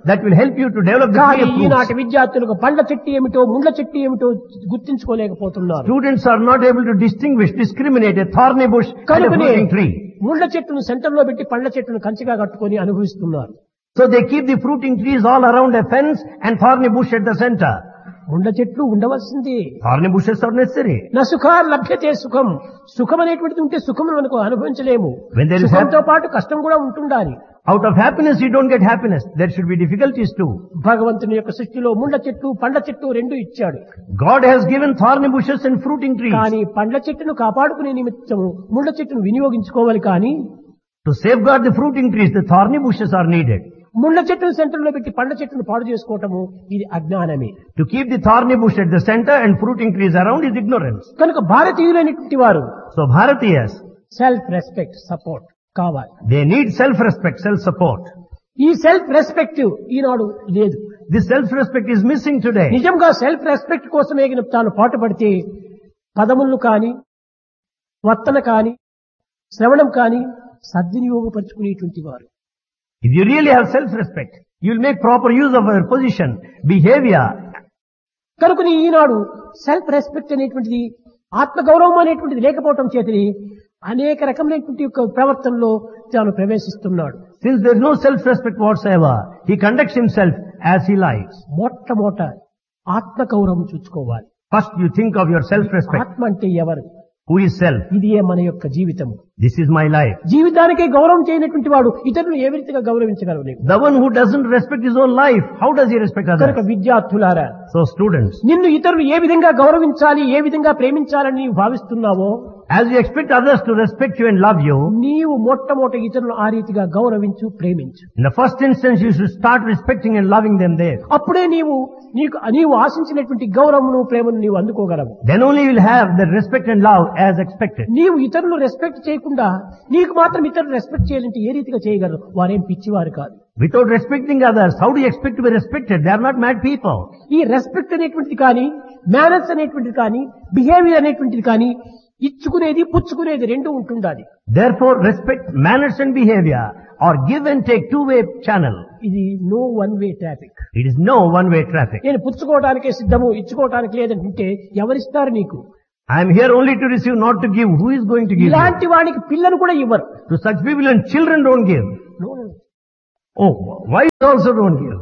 that will help you to develop the కానీ tree of ఈనాటి fruits. విద్యార్థులకు పండ్ల చెట్టు ఏమిటో ముండ్ల చెట్టు ఏమిటో గుర్తించుకోలేకపోతున్నారు. Students are not able to discriminate a thorny bush and a కనుకనే fruiting tree. ముండ్ల చెట్టును సెంటర్ లో పెట్టి పండ్ల చెట్టును కంచిగా కట్టుకొని అనుభవిస్తున్నారు. So they keep the fruiting trees all around a fence and thorny bush at the center. ముండ్ల చెట్లు ఉండవలసింది. Thorny bushes are necessary. నా సుఖ లభ్యతే సుఖం. సుఖం అనేటువంటిది ఉంటే సుఖం మనకు అనుభవించలేము. When there is సుఖంతో పాటు కష్టం కూడా ఉంటుండాలి. Out of happiness you don't get happiness. There should be difficulties too. భగవంతుని యొక్క సృష్టిలో ముండ్ల చెట్టు పండ్ల చెట్టు రెండు ఇచ్చాడు. God has given thorny bushes and fruiting trees. కానీ పండ్ల చెట్టును కాపాడుకునే నిమిత్తము ముండ్ల చెట్టును వినియోగించుకోవాలి. కానీ To safeguard the fruiting trees, the thorny bushes are needed. ముండ్ల చెట్టును సెంటర్ లో పెట్టి పండ్ల చెట్టును పాడు చేసుకోవటము ఇది అజ్ఞానమే. To keep the thorny bush at the center and fruiting trees around is ignorance. కనుక భారతీయులైనటువంటి వారు So Bharatiyas, self respect support కావాలి. they need self-respect, self-support. ఈ సెల్ఫ్ రెస్పెక్ట్ ఈనాడు లేదు. This self-respect is missing today. నిజంగా సెల్ఫ్ రెస్పెక్ట్ కోసమే తాను పాటుపడితే పదములను కాని వర్తన కాని శ్రవణం కాని సద్వినియోగపరుచుకునేటువంటి వారు. If you really have self-respect, you will make proper use of your position, behavior. కనుకని ఈనాడు సెల్ఫ్ రెస్పెక్ట్ అనేటువంటిది ఆత్మగౌరవం అనేటువంటిది లేకపోవటం చేతని అనేక రకమైనటువంటి యొక్క ప్రవర్తనలో తాను ప్రవేశిస్తున్నాడు. Since there is no self-respect whatsoever, he conducts himself as he likes. మొట్టమొదట ఆత్మగౌరవం చూసుకోవాలి. First you think of your self-respect. ఆత్మ అంటే ఎవరు? Who is self? ఇదియే మన యొక్క జీవితం. This is my life. జీవితానికే గౌరవం చేయనటువంటి వాడు ఇతరులను ఏ విధంగా గౌరవించగలవు నీకు? The one who doesn't respect his own life, how does he respect కనుక others? విద్యార్థులారా, So students, నిన్ను ఇతరులు ఏ విధంగా గౌరవించాలి, ఏ విధంగా ప్రేమించాలని నీవు భావిస్తున్నావో as you expect others to respect you and love you, నీవు మొట్టమొదటి ఇతరులను ఆ రీతిగా గౌరవించు, ప్రేమించు. in the first instance you should start respecting and loving them there. అప్పుడే నీవు ఆశించినటువంటి గౌరవమును ప్రేమను నీవు అందుకోగలవు. Then only you will have the respect and love as expected. నీవు ఇతరులు రెస్పెక్ట్ చేయకుండా నీకు మాత్రం ఇతరులు రెస్పెక్ట్ చేయాలంటే ఏ రీతిగా చేయగలరు? వారేం పిచ్చివారు కాదు. Without respecting others, how do you expect to be respected? They are not mad people. ఈ రెస్పెక్ట్ అనేటువంటిది కానీ, మేనర్స్ అనేటువంటిది కానీ, బిహేవియర్ అనేటువంటిది కానీ ఇచ్చుకునేది పుచ్చుకునేది రెండు ఉంటుండాలి. Therefore, respect, manners and behavior are give and take, two-way channel. ఇది no one way traffic. It is no one-way traffic. నేను పుచ్చుకోవడానికే సిద్ధము, ఇచ్చుకోవడానికి లేదంటే ఎవరిస్తారు నీకు? I am here only to receive, not to give. Who is going to give you? ఇలాంటి వాడికి పిల్లలు కూడా ఇవ్వరు. To such people and children don't give. No. Oh, wives also don't give.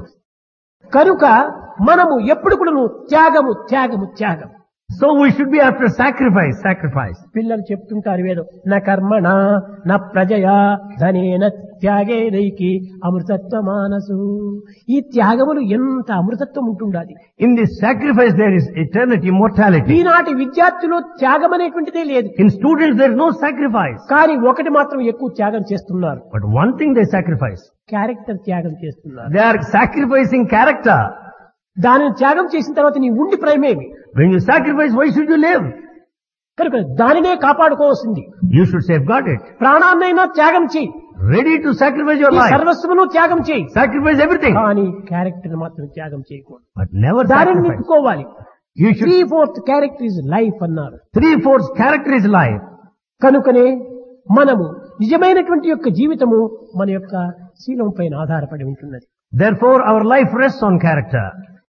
కనుక మనము ఎప్పుడు కూడా త్యాగము త్యాగము త్యాగం. So we should be after sacrifice. పిల్లలు చెప్తుంటారు వేదం, నా కర్మణ నా ప్రజయా ధనేన త్యాగేదైకి అమృతత్వ మానసు. ఈ త్యాగములు ఎంత అమృతత్వం ఉంటుండాలి. In this sacrifice there is eternity, immortality. ఈనాటి విద్యార్థులు త్యాగం అనేటువంటిదే లేదు. In students there is no sacrifice. కానీ ఒకటి మాత్రం ఎక్కువ త్యాగం చేస్తున్నారు. But one thing they sacrifice. Character త్యాగం చేస్తున్నారు. They are sacrificing character. దానిని త్యాగం చేసిన తర్వాత నీ ఉండి ప్రేమేమి? When you sacrifice, why should you live? కనుక దానినే కాపాడుకోవాల్సింది. You should safeguard it. ప్రాణాన్నైనా త్యాగం చేయి, Ready to sacrifice your ఈ life. సర్వస్వమును త్యాగం చేయి, Sacrifice everything. కానీ క్యారెక్టర్ మాత్రం త్యాగం చేయకూడదు. But never దానిని sacrifice. నిలుపుకోవాలి. You should. 3/4 character is life అన్నారు. 3/4 character is life. కనుకనే మనము నిజమైనటువంటి యొక్క జీవితము మన యొక్క శీలం పైన ఆధారపడి ఉంటున్నది. Therefore our life rests on character.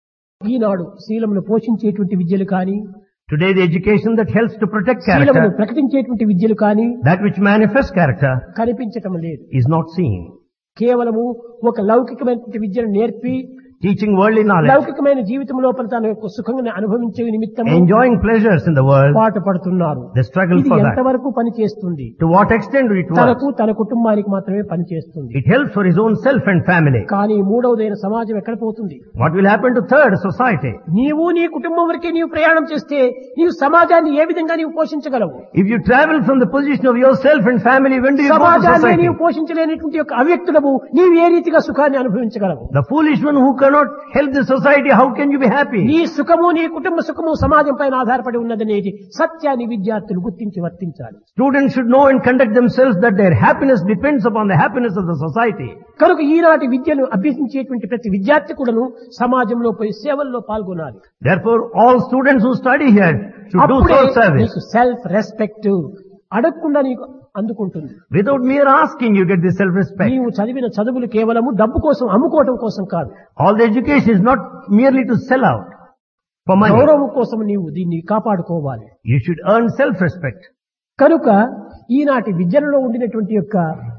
ఈనాడు శీలమును పోషించేటువంటి విద్యలు కానీ, Today the education that helps to protect శీలమును character, ప్రకటించేటువంటి విద్యలు కానీ that which manifests character, కనిపించటం లేదు. is not seen. కేవలము ఒక లౌకికమైనటువంటి విద్యను నేర్పి Teaching worldly knowledge, లౌకికమైన జీవితం లోపల తన యొక్క సుఖంగా అనుభవించే నిమిత్తం enjoying pleasures in the world, పాటు పడుతున్నారు. they struggle ఇది for that. ఎంతవరకు పని చేస్తుంది? To what extent it works? తనకు తన కుటుంబానికి మాత్రమే పని చేస్తుంది. It helps for his own self and family. కానీ మూడవదైన సమాజం ఎక్కడ పోతుంది? What will happen to third, society? నీవు నీ కుటుంబం వరకే నీవు ప్రయాణం చేస్తే నీవు సమాజాన్ని ఏ విధంగా నీవు పోషించగలవు? If you travel from the position of yourself and family, when do you go to సమాజాన్ని society? నీవు పోషించలేనటువంటి యొక్క అవ్యక్తులము నీవు ఏ రీతిగా సుఖాన్ని అనుభవించగలవు? The foolish one who cannot help the society, how can you be happy? నీ సుఖము నీ కుటుంబ సుఖము సమాజం పైన ఆధారపడి ఉన్నదనేది సత్యాన్ని విద్యార్థులు గుర్తించి వర్తించాలి. Students should know and conduct themselves that their happiness depends upon the happiness of the society. కనుక ఈనాటి విద్యను అభ్యసించేటువంటి ప్రతి విద్యార్థి కూడాను సమాజంలో పోయి సేవల్లో పాల్గొనాలి. Therefore, all students who study here should do అప్పుడే soul service. నీకు సెల్ఫ్ రెస్పెక్ట్, అడగకుండా నీకు అందుకుంటుంది. Without mere asking, you get this self-respect. నీవు చదివిన చదువులు కేవలము డబ్బు కోసం అమ్ముకోవటం కోసం కాదు. All the education is not merely to sell out for money. గౌరవం కోసం నీవు దీన్ని కాపాడుకోవాలి. You should earn self-respect. కనుక ఈనాటి విద్యలో ఉండినటువంటి యొక్క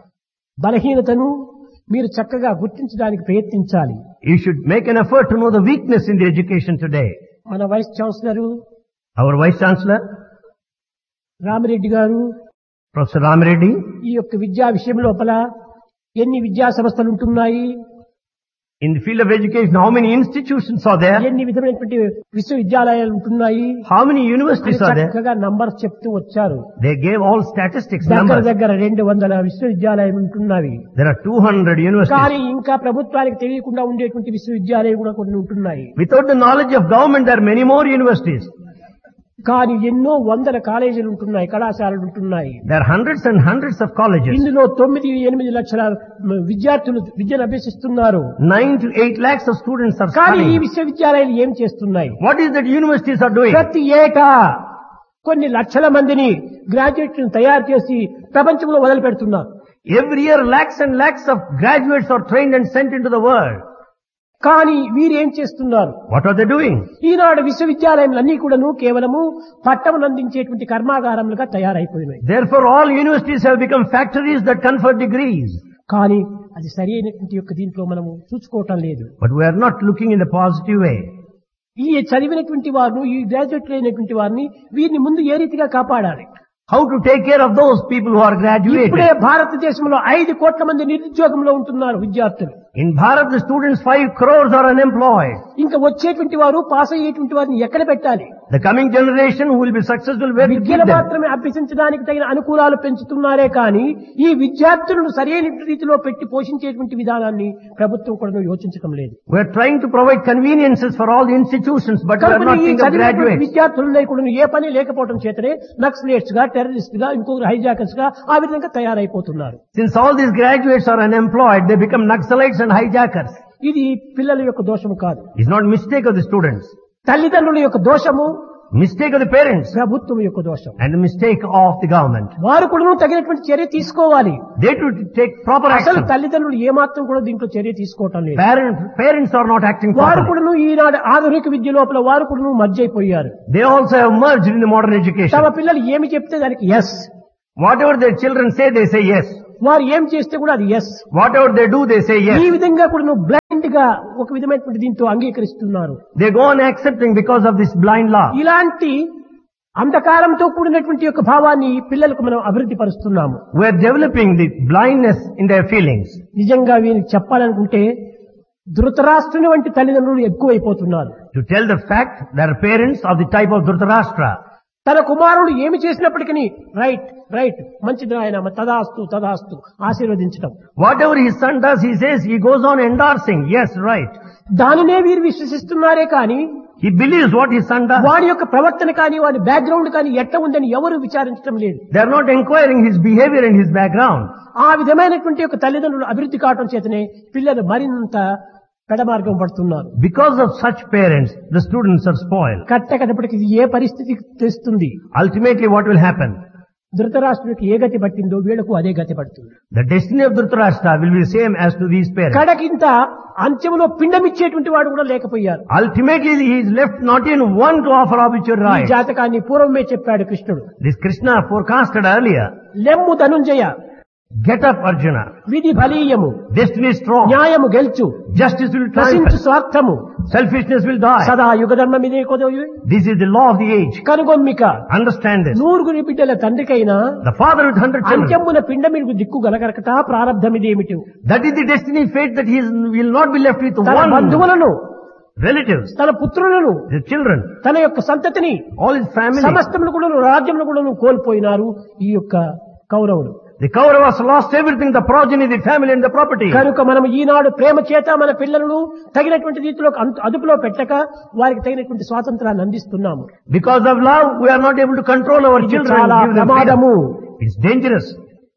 బలహీనతను మీరు చక్కగా గుర్తించడానికి ప్రయత్నించాలి. You should make an effort to know the weakness in the education today. మన vice chancellor Our Vice Chancellor, Ramireddy గారు Professor Ramireddy, ఈ యొక్క విద్యా విషయం లోపల ఎన్ని విద్యా సంస్థలు ఉంటున్నాయి, in the field of education, how many institutions are there? ఎన్ని విధమైనటువంటి విశ్వవిద్యాలయాలు ఉంటున్నాయి, How many universities are there? చక్కగా నంబర్స్ చెప్తూ వచ్చారు. They gave all statistics దగ్గర numbers. దగ్గర 200 విశ్వవిద్యాలయాలు ఉంటున్నవి. There are 200 universities. కానీ ఇంకా ప్రభుత్వానికి తెలియకుండా ఉండేటువంటి విశ్వవిద్యాలయాలు కూడా కొన్ని ఉంటున్నాయి. Without the knowledge of government, there are many more universities. కానీ ఎన్నో వందల కాలేజీలు ఉంటున్నాయి, కళాశాలలు ఉంటున్నాయి. There are hundreds and hundreds of colleges. ఇందులో 9-8 లక్షల విద్యార్థులు విద్యను అభ్యసిస్తున్నారు. 9 to 8 lakhs of students are కానీ ఈ studying. విశ్వవిద్యాలయాలు ఏం చేస్తున్నాయి? What is that universities are doing? ప్రతి ఏటా కొన్ని లక్షల మందిని గ్రాడ్యుయేట్లను తయారు చేసి ప్రపంచంలో వదిలి పెడుతున్నారు. Every year, lakhs and lakhs of graduates are trained and sent into the world. కానీ వీరేం చేస్తున్నారు? What are they doing? ఈనాడు విశ్వవిద్యాలయాలన్నీ కూడాను కేవలము పట్టమును అందించేటువంటి కర్మాగారములుగా తయారైపోయినాయి. Therefore, all universities have become factories that confer degrees. కానీ అది సరి అయినటువంటి యొక్క దీంట్లో మనము చూసుకోవటం లేదు. But we are not looking in the positive way. ఈ చదివినటువంటి వారిని, ఈ గ్రాడ్యుయేట్లు అయినటువంటి వారిని వీరిని ముందు ఏ రీతిగా కాపాడాలి? How to take care of those people who are graduated? ఇప్పుడే భారతదేశంలో 5 కోట్ల మంది నిరుద్యోగంలో ఉంటున్నారు విద్యార్థులు. In Bharat, the students 5 crores are unemployed. ఇంకా వచ్చేటువంటి వారు పాస్ అయ్యేటువంటి వారిని ఎక్కడ పెట్టాలి? The coming generation who will be successful, where to keep విద్యను them? మాత్రమే అభ్యసించడానికి తగిన అనుకూలాలు పెంచుతున్నారే కానీ ఈ విద్యార్థులను సరైన రీతిలో పెట్టి పోషించేటువంటి విధానాన్ని ప్రభుత్వం కూడా యోచించడం లేదు. We are trying to provide conveniences for all the institutions, but we are కనుక not ఈ thinking of చదివినటువంటి graduates. విద్యార్థులనే కూడా ఏ పని లేకపోవడం చేతనే నక్సలేట్స్ గా, టెర్రరిస్ట్ గా, ఇంకొకరు హైజాకర్స్ గా ఆ విధంగా తయారైపోతున్నారు. Since all these graduates are unemployed, they become Naxalites and hijackers. ఇది పిల్లల యొక్క దోషము కాదు, It's not mistake of the students, తల్లిదండ్రుల యొక్క దోషము, mistake of the parents, ప్రభుత్వం యొక్క దోషం. and the mistake of the government. వారు కూడా తగినటువంటి చర్య తీసుకోవాలి. They should take proper అసలు action. తల్లిదండ్రులు ఏమాత్రం కూడా దీంట్లో చర్య తీసుకోవటం లేదు. Parents are not acting వారు properly. కూడా ఈనాడు ఆధునిక విద్య లోపల వారు కూడా మర్జ్ అయిపోయారు. They also have merged in the modern education. తమ పిల్లలు ఏమి చెప్తే దానికి yes, Whatever their children say, they say yes. వారు ఏం చేస్తే కూడా అది yes. Whatever they do, they say ఈ yes. విధంగా కూడా బ్లైండ్ గా ఒక విధమైనటువంటి దీంతో అంగీకరిస్తున్నారు. They go on accepting because of this blind law. ఇలాంటి అంధకారంతో కూడినటువంటి యొక్క భావాన్ని పిల్లలకు మనం అభివృద్ధి పరుస్తున్నాము. We are developing the blindness in their feelings. నిజంగా వీరికి చెప్పాలనుకుంటే ధృతరాష్ట్రుని వంటి తల్లిదండ్రులు ఎక్కువైపోతున్నారు. To tell the fact, there are parents of the type of Dhritarashtra. తన కుమారుడు ఏమి చేసినప్పటికీ రైట్ రైట్ మంచిది ఆయన తదాస్తు తదాస్తు ఆశీర్వదించడం. Whatever his son does, he says, he goes on endorsing, yes, right. దానినే వీరు విశ్వసిస్తున్నారే కానీ He believes what his son does. వాడి యొక్క ప్రవర్తన కానీ వాడి బ్యాక్గ్రౌండ్ కానీ ఎట్లా ఉందని ఎవరు విచారించడం లేదు. They are not inquiring his behavior and his background. ఆ విధమైనటువంటి యొక్క తల్లిదండ్రులు అభివృద్ధి కావటం చేతనే పిల్లలు మరింత పెడమార్గం పడుతున్నారు. Because of such parents, the students are spoiled. కట్టకటప్పటికి ఇది ఏ పరిస్థితి తెస్తుంది? Ultimately, what will happen? ధృతరాష్ట్రుడికి ఏ గతి పట్టిందో వీళ్లకు అదే గతి పడుతుంది. The destiny of Dhritarashtra will be the same as to these parents. కడకింత అంత్యములో పిండమిచ్చేటువంటి వాడు కూడా లేకపోయారు. Ultimately, he is left not in one to offer obituary ఈ rites. జాతకాన్ని పూర్వమే చెప్పాడు కృష్ణుడు. This Krishna forecasted earlier. లెమ్ము ధనుంజయ, Get up, Arjuna. విధి బలీయము, Destiny is strong. న్యాయము గెలుచు, Justice will నశించు triumph. స్వార్థము, Selfishness will die. సదా యుగ ధర్మమిదే కొదవి This is the law of the age. కనుగొమ్మిక. Understand this. నూరుగురి బిడ్డల తండ్రికైనా The father with 100 children. అంత్యమున పిండమిడికి దిక్కు గలగరకట ప్రారంధమిదేమిటి? That is the destiny fate that he will not be left with తన one బంధువులను, relatives, తన పుత్రులను, the children, తన యొక్క సంతతిని, all his family. సమస్తమును కూడా రాజ్యమును కూడా కోల్పోయినారు ఈ యొక్క కౌరవులు. The Kauravas lost everything, the progeny, the family and the property. కనుక మనం ఈనాడు ప్రేమ చేత మన పిల్లలను తగినటువంటి రీతిలో అదుపులో పెట్టక వారికి తగినటువంటి స్వాతంత్రాన్ని అందిస్తున్నాము. Because of love, we are not able to control our ఇది children. చాలా Give them ప్రమాదము. freedom. It's dangerous.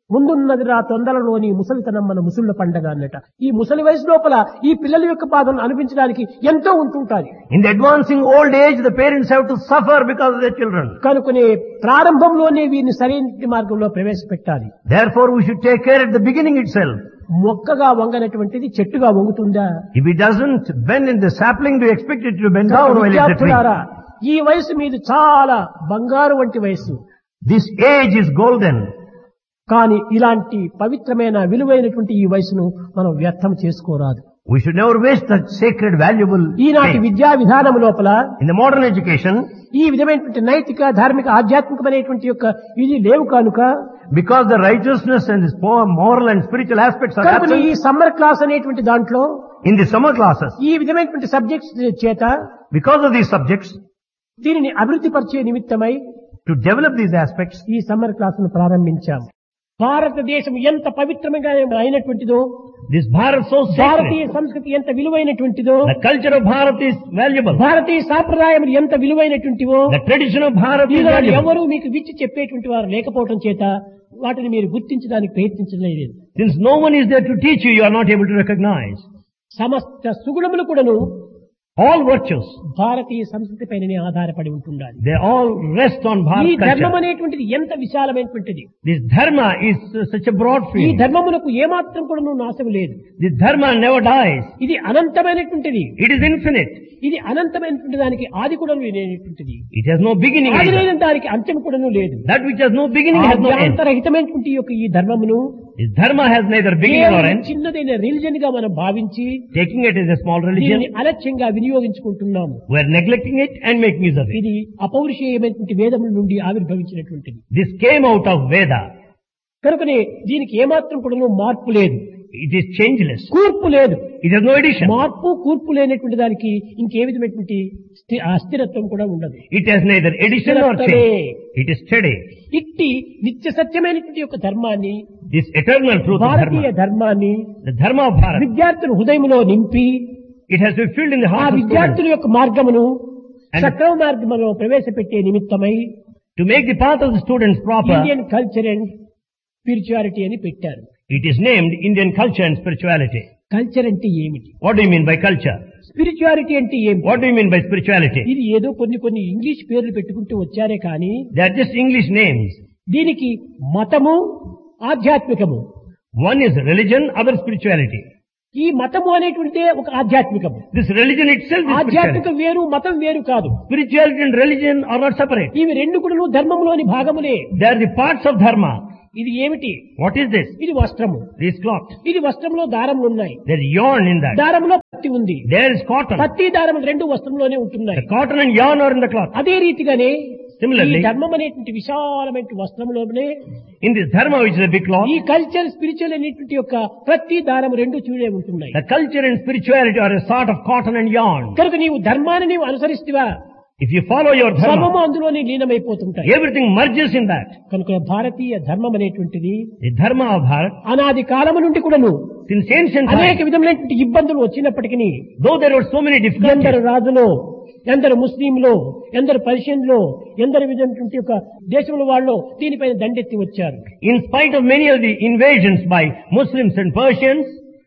ముందున్నది రా తొందరలోని ముసలితనం మన ముసళ్ళ పండగ అన్నట. ఈ ముసలి వయసు లోపల ఈ పిల్లల యొక్క బాధను అనిపించడానికి ఎంతో ఉంటుంటాది. In the advancing old age, the parents have to suffer because of their children. కనుకనే ప్రారంభంలోనే వీరిని సరైన మార్గంలో ప్రవేశపెట్టాలి. Therefore, we should take care at the beginning itself. మొక్కగా వంగనటువంటిది చెట్టుగా వంగుతుందా? If it doesn't bend in the sapling, do you expect it to bend down while it's a tree? విద్యార్థులారా, ఈ వయసు మీది చాలా బంగారు వంటి వయసు. This age is golden. కానీ ఇలాంటి పవిత్రమైన విలువైనటువంటి ఈ వయసును మనం వ్యర్థం చేసుకోరాదు. We should never waste that sacred, valuable ఈనాటి age. విద్యా విధానం లోపల In the modern education, ఈ విధమైనటువంటి నైతిక ధార్మిక ఆధ్యాత్మికమైనటువంటి యొక్క ఇది లేవు కనుక because the righteousness and this moral and spiritual aspects are కనుక ఈ absent సమ్మర్ క్లాస్ అనేటువంటి దాంట్లో in the summer classes, ఈ విధమైనటువంటి సబ్జెక్ట్స్ చేత because of these subjects, దీనిని అభివృద్ధి పరిచే నిమిత్తమై to develop these aspects, ఈ సమ్మర్ క్లాస్ ను ప్రారంభించాం. భారతదేశం ఎంత పవిత్రంగా అయినటువంటిదో, this Bharat so Bharatiya sacred, సంస్కృతి ఎంత విలువైనటువంటిదో, the culture of Bharat is valuable, భారతీయ సాంప్రదాయం ఎంత విలువైనటువంటివో, the tradition of Bharat is Eenadu valuable. ఎవరు మీకు విచ్చి చెప్పేటువంటి వారు లేకపోవడం చేత వాటిని మీరు గుర్తించడానికి ప్రయత్నించలేదు. Since no one is there to teach you, you are not able to recognize. సమస్త సుగుణములు కూడాను All virtues, భారతీయ సంస్కృతి పైననే ఆధారపడి ఉంటుండాలి. they all rest on ఈ Bharat ధర్మం culture. అనేటువంటిది ఎంత విశాలమైనటువంటిది. This dharma is such a broad ఈ field. ధర్మమునకు ఏమాత్రం కూడా నాశం లేదు. This dharma never dies. ఇది అనంతమైనటువంటిది. It is infinite. ఇది అనంతమైనటువంటి దానికి ఆది కూడా లేనటువంటిది. It has no beginning ఆది either. లేని దానికి అంత్యం కూడా లేదు. That which has no beginning has no end. అంతరహితమైనటువంటి యొక్క ఈ ధర్మమును This dharma has neither beginning nor కేవలం end. చిన్నదైన రిలిజన్ గా మనం భావించి Taking it as a small religion, దీనిని అలక్ష్యంగా వినియోగించుకుంటున్నాము. we are neglecting it and making use of it. ఇది అపౌరుషేయమైనటువంటి వేదముల నుండి ఆవిర్భవించినటువంటిది. This came out of Veda. కనుకనే దీనికి ఏమాత్రం కూడా మార్పు లేదు, It is changeless. కూర్పు లేదు. It has no addition. మార్పు కూర్పు లేనటువంటి దానికి ఇంకే విధమైనటువంటి అస్థిరత్వం కూడా ఉండదు. It has neither addition nor change. It is steady. ఇట్టి నిత్య సత్యమైనటువంటి యొక్క ధర్మాన్ని, This eternal truth of Bharatiya dharma, ధర్మాన్ని the dharma of Bharat, విద్యార్థుల హృదయములో నింపి it has to be filled in the ఆ hearts of students విద్యార్థుల యొక్క మార్గమును And- సక్రమ మార్గములో ప్రవేశపెట్టే నిమిత్తమై to make the path of the students proper. Indian culture and spirituality అని పెట్టారు. It is named Indian culture and spirituality. Culture అంటే ఏమిటి? What do you mean by culture? Spirituality అంటే ఏమిటి? What do you mean by spirituality? ఇది ఏదో కొన్ని English పేర్లు పెట్టుకుంటూ వచ్చారే కానీ They are just English names. దీనికి మతము, ఆధ్యాత్మికము. One is religion, other spirituality. ఈ మతము అనేటువంటిదే ఒక ఆధ్యాత్మికము. This religion itself is ఆధ్యాత్మికం spirituality. వేరు, మతం వేరు కాదు. Spirituality and religion are not separate. ఇవి రెండు కూడా ధర్మంలోని భాగములే. They are the parts of dharma. ఇది ఏమిటి? What is this? ఇది వస్త్రము. This cloth. ఇది వస్త్రంలో దారములు ఉన్నాయి. There is yarn in that. దారంలో పత్తి ఉంది. There is cotton. పత్తి దారములు రెండు వస్త్రంలోనే ఉంటున్నాయి. The cotton and yarn are in the cloth. అదే రీతిగానే Similarly, ఈ ధర్మం అనేటువంటి విశాలమైన వస్త్రంలోనే in this dharma, which is a big cloth, ఈ కల్చర్ స్పిరిచువల్ అనేటువంటి యొక్క ప్రతి దారం రెండు చూడే ఉంటున్నాయి. the culture and spirituality are a sort of cotton and yarn. కనుక నీవు ధర్మాన్ని నీవు అనుసరిస్తువా, If you follow your సర్వము dharma, అందులోనే లీనమైపోతుంటాయి. everything merges in that. కనుక భారతీయ ధర్మం అనేటువంటిది The dharma of Bharat, అనాది కాలము నుండి కూడాను since ancient అనేక times, విధములైనటువంటి ఇబ్బందులు వచ్చినప్పటికీ though there were so many ఎందరు difficulties, రాజులో, ఎందరు ముస్లింలో, ఎందరు పర్షియన్లో, ఎందరు విధమైనటువంటి యొక్క దేశముల వాళ్ళు దీనిపైన దండెత్తి వచ్చారు. in spite of many of the invasions by Muslims and Persians,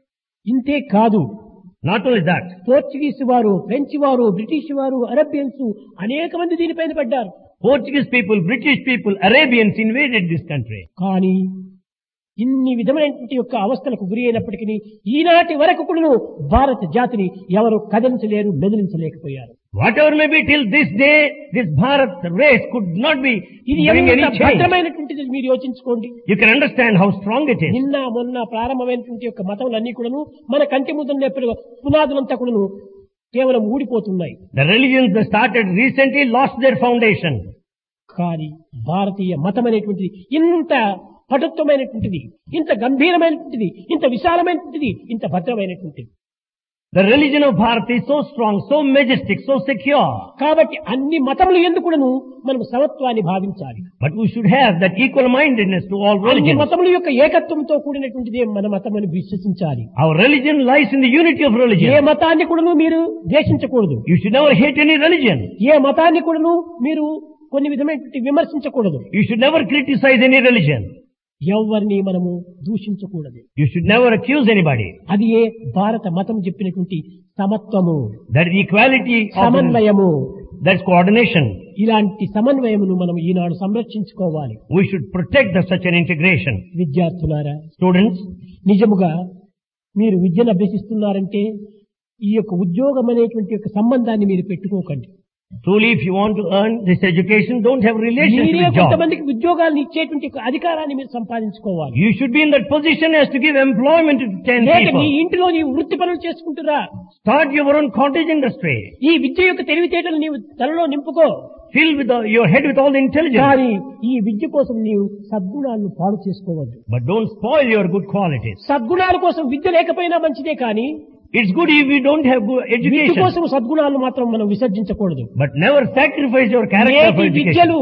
ఇంతే కాదు, not only that, పోర్చుగీస్ వారు, ఫ్రెంచ్ వారు, బ్రిటిష్ వారు, అరబియన్స్ అనేక మంది దీనిపైన పడ్డారు. Portuguese people, British people, Arabians invaded this country. కానీ ఇన్ని విధమైనటువంటి యొక్క అవస్థలకు గురి అయినప్పటికీ ఈనాటి వరకు కూడా భారత జాతిని ఎవరు కదిలించలేరు, మెదిలించలేకపోయారు. Whatever may be, till this day, this Bharat race could not be ఇది bring any ఎంత change. భద్రమైనటువంటిది మీరు యోచించుకోండి. You can understand how strong it is. నిన్న మొన్న ప్రారంభమైనటువంటి యొక్క మతములన్నీ కూడాను మన కంటి ముందు పునాదులంతా కూడాను కేవలం ఊడిపోతున్నాయి. The religions that started recently lost their foundation. కానీ భారతీయ మతం అనేటువంటిది ఇంత పటుత్వమైనటువంటిది, ఇంత గంభీరమైనటువంటిది, ఇంత విశాలమైనటువంటిది, ఇంత భద్రమైనటువంటిది. The religion of Bharat is so strong, so majestic, so secure. కాబట్టి అన్ని మతములు ఎందుకును మనం సమత్వాన్ని భావించాలి. But we should have that equal-mindedness to all అన్ని religions. మతముల యొక్క ఏకత్వంతో కూడినటువంటిదే మన మతం అని విశ్వసించాలి. Our religion lies in the unity of A religion. మతాన్ని కూడాను మీరు ద్వేషించకూడదు. You should never hate any religion. ఏ మతాన్ని కూడాను మీరు కొన్ని విధమైనటువంటి విమర్శించకూడదు. You should never criticize any religion. ఎవరిని మనము దూషించకూడదు. You should never accuse anybody. అది ఏ భారత మతం చెప్పినటువంటి సమత్వము, That is equality of సమన్వయము. that's coordination. ఇలాంటి సమన్వయమును మనం ఈనాడు సంరక్షించుకోవాలి. We should protect such an integration. విద్యార్థులారా, Students, నిజముగా మీరు విద్యను అభ్యసిస్తున్నారంటే ఈ యొక్క ఉద్యోగం అనేటువంటి యొక్క సంబంధాన్ని మీరు పెట్టుకోకండి. truly if you want to earn this education, don't have relation to మీరే the job. కొంతమందికి ఉద్యోగాలను ఇచ్చేటువంటి యొక్క అధికారాన్ని మీరు సంపాదించుకోవాలి. You should be in that position as to give employment to 10 లేక నీ people. ఇంటిలో నీ వృత్తి పనులు చేసుకుంటురా. Start your own cottage industry. ఈ విద్య యొక్క తెలివితేటలు నీవు తలలో నింపుకో. Fill with your head with all the intelligence. కానీ ఈ విద్య కోసం నీవు సద్గుణాలను పాడు చేసుకోవద్దు. But don't spoil your good qualities. సద్గుణాల కోసం విద్య లేకపోయినా మంచిదే, కానీ It's good if you don't have good Vidya education. కోసం సద్గుణాలను మాత్రం మనం విసర్జించకూడదు. But never sacrifice your character for నేటి education. విద్యలు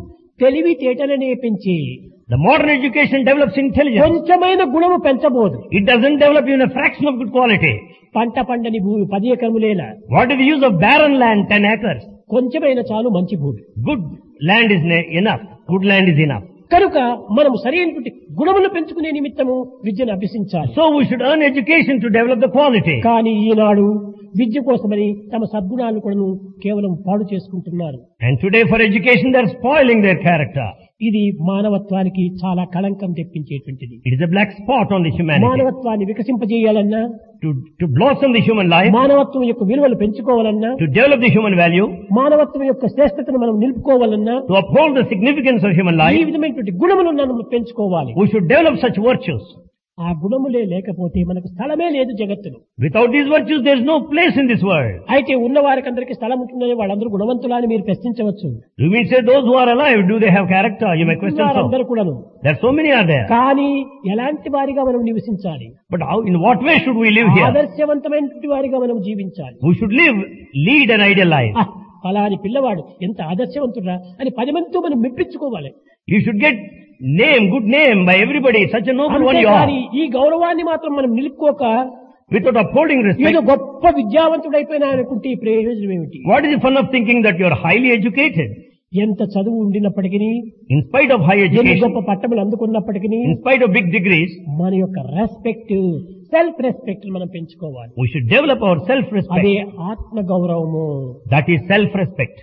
తెలివితేటలనే పెంచి The modern education develops intelligence. కొంచెమైన గుణము పెంచబోదు. It doesn't develop even a fraction of good quality. పంట పండని భూమి 10 ఎకరములేలా. What is the use of barren land, 10 acres? కొంచెమైన చాలు మంచి భూమి. Good land is enough. Good land is enough. కనుక మనము సరైనటువంటి గుణములు పెంచుకునే నిమిత్తము విద్యను అభ్యసించాలి. So we should earn education to develop the quality. కానీ ఈనాడు విద్య కోసమని తమ సద్గుణాలను కూడా కేవలం పాడు చేసుకుంటున్నారు. And today for education they are spoiling their character. ఇది మానవత్వానికి చాలా కళంకం తెప్పించేటువంటిది. It is a black spot on the humanity. మానవత్వాన్ని వికసింపజేయాలన్నా, To blossom the human life, మానవత్వం యొక్క విలువలు పెంచుకోవాలన్నా, to develop the human value, మానవత్వం యొక్క శ్రేష్టతను మనం నిలుపుకోవాలన్నా to uphold the significance of human ఈ life, విధమైనటువంటి గుణములను మనం పెంచుకోవాలి. we should develop such virtues. ఆ గుణములే లేకపోతే మనకు స్థలమే లేదు జగత్తులో. Without these virtues there is no place in this world. అయితే ఉన్న వారికి అందరికీ స్థలం ఉంటుందని వాళ్ళందరూ గుణవంతులా అని మీరు ప్రశ్నించవచ్చు. You mean say those who are alive, do they have character? You may question so. వారందరూ కూడాను. There are so many are there. కానీ ఎలాంటి వారిగా మనం నివసించాలి? But how, in what way should we live here? ఆదర్శవంతమైనటువంటి వారిగా మనం జీవించాలి. We should lead an ideal life. ఫలాని పిల్లవాడు ఎంత ఆదర్శవంతుడా అని 10 మందితో మనం మెప్పించుకోవాలి. You should get good name by everybody. Such a noble one you are. అంతేకాని ఈ గౌరవాన్ని మాత్రం మనం నిలుపుకోక Without upholding ఏదో respect. గొప్ప విద్యావంతుడైపోయినా అనుకుంటే ఈ ప్రయోజనం ఏమిటి? What is the fun of thinking that you are highly educated? ఎంత చదువు ఉండినప్పటికీ, In spite of high ఎన్ని education, గొప్ప పట్టములు అందుకున్నప్పటికీ in spite of big degrees, మన యొక్క రెస్పెక్ట్, సెల్ఫ్ రెస్పెక్ట్ మనం పెంచుకోవాలి. we should develop our అదే self-respect. ఆత్మ గౌరవము. That is self-respect.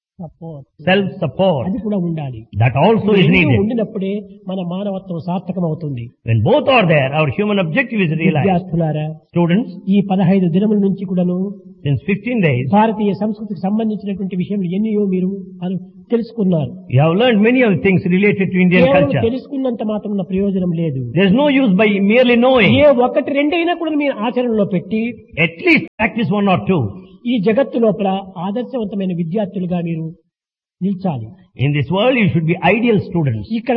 Self-support. అది కూడా ఉండాలి. That also is రెండు needed. ఉండినప్పుడే మన మానవత్వం సార్థకం అవుతుంది. When both are there, our human objective is realized. విద్యార్థులారా, Students, ఈ 15 దినముల నుంచి కూడాను since 15 days, భారతీయ సంస్కృతికి సంబంధించినటువంటి విషయంలో ఎన్నో మీరు తెలుసుకున్నారు. you have learned many of the things related to Indian కేవలం culture. తెలుసుకున్నంత మాత్రం ప్రయోజనం లేదు. There is no use by merely knowing. ఏ ఒకటి రెండైనా కూడా మీరు ఆచరణలో పెట్టి At least practice one or two. ఈ జగత్తు లోపల ఆదర్శవంతమైన విద్యార్థులుగా మీరు నిల్చాలి. In this world, you should be ideal students. ఇక్కడ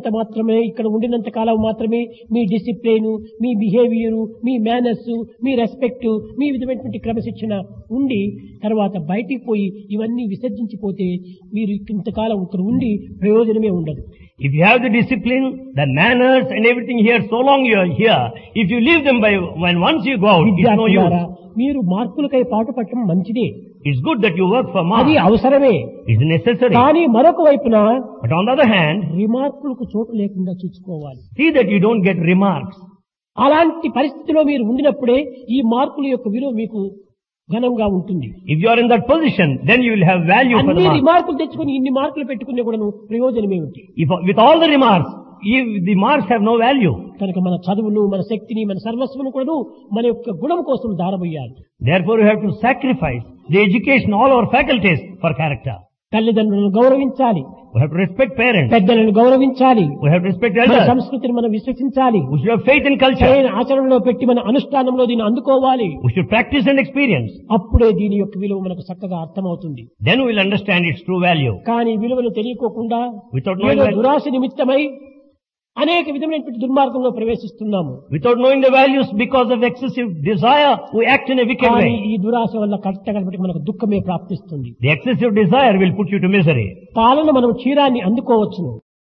ఉండినంత కాలం మాత్రమే మీ డిసిప్లిన్, మీ బిహేవియర్, మీ మేనర్స్, మీ రెస్పెక్ట్, మీ విధమైనటువంటి క్రమశిక్షణ ఉండి తర్వాత బయటికి పోయి ఇవన్నీ విసర్జించిపోతే మీరు ఇంతకాలం ఇక్కడ ఉండి ప్రయోజనమే ఉండదు. If you have the discipline, the manners and everything here, so long you are here, if you leave them when once you go out, it's no విద్యార్థులారా, use. మీరు మార్కులకై పాటుపడటం మంచిదే, It's good that you work for అది marks. అవసరమే. It's necessary. కానీ మరొక వైపున But on the other hand, రిమార్కులకు చోటు లేకుండా చూసుకోవాలి. see that you don't get remarks. అలాంటి పరిస్థితిలో మీరు ఉండినప్పుడే ఈ మార్కుల యొక్క విలువ మీకు ఘనంగా ఉంటుంది. If you are in that position, then you will have value for the అన్ని marks. రిమార్కులు తెచ్చుకుని ఇన్ని మార్కులు పెట్టుకునే కూడా ప్రయోజనం ఏమిటి? If with all the remarks, if the marks have no value, కనుక మన చదువును, మన శక్తిని, మన సర్వస్వను కూడా మన యొక్క గుణం కోసం దారబోయాలి. therefore you have to sacrifice the education, all our faculties for character. తల్లిదండ్రులను గౌరవించాలి, We have to respect parents. పెద్దలను గౌరవించాలి, We have to respect మన elders. సంస్కృతిని మనం విశ్వసించాలి, We should have faith in culture. సరైన ఆచరణలో పెట్టి మన అనుష్ఠానంలో దీన్ని అందుకోవాలి. We should practice and experience. అప్పుడే దీని యొక్క విలువ మనకు చక్కగా అర్థమవుతుంది. Then we will understand its true value. కానీ విలువలు తెలియకోకుండా Without knowing ఏదో value, దురాశ నిమిత్తమై అనేక విధమైనటువంటి దుర్మార్గంలో ప్రవేశిస్తున్నాము. without knowing the values, because of excessive desire, we act in a wicked కానీ way. ఈ దురాశ వల్ల కట్టగడపటి మనకు దుఃఖమే ప్రాప్తిస్తుంది. The excessive desire will put you to misery. పాలన మనం క్షీరాన్ని అందుకోవచ్చును.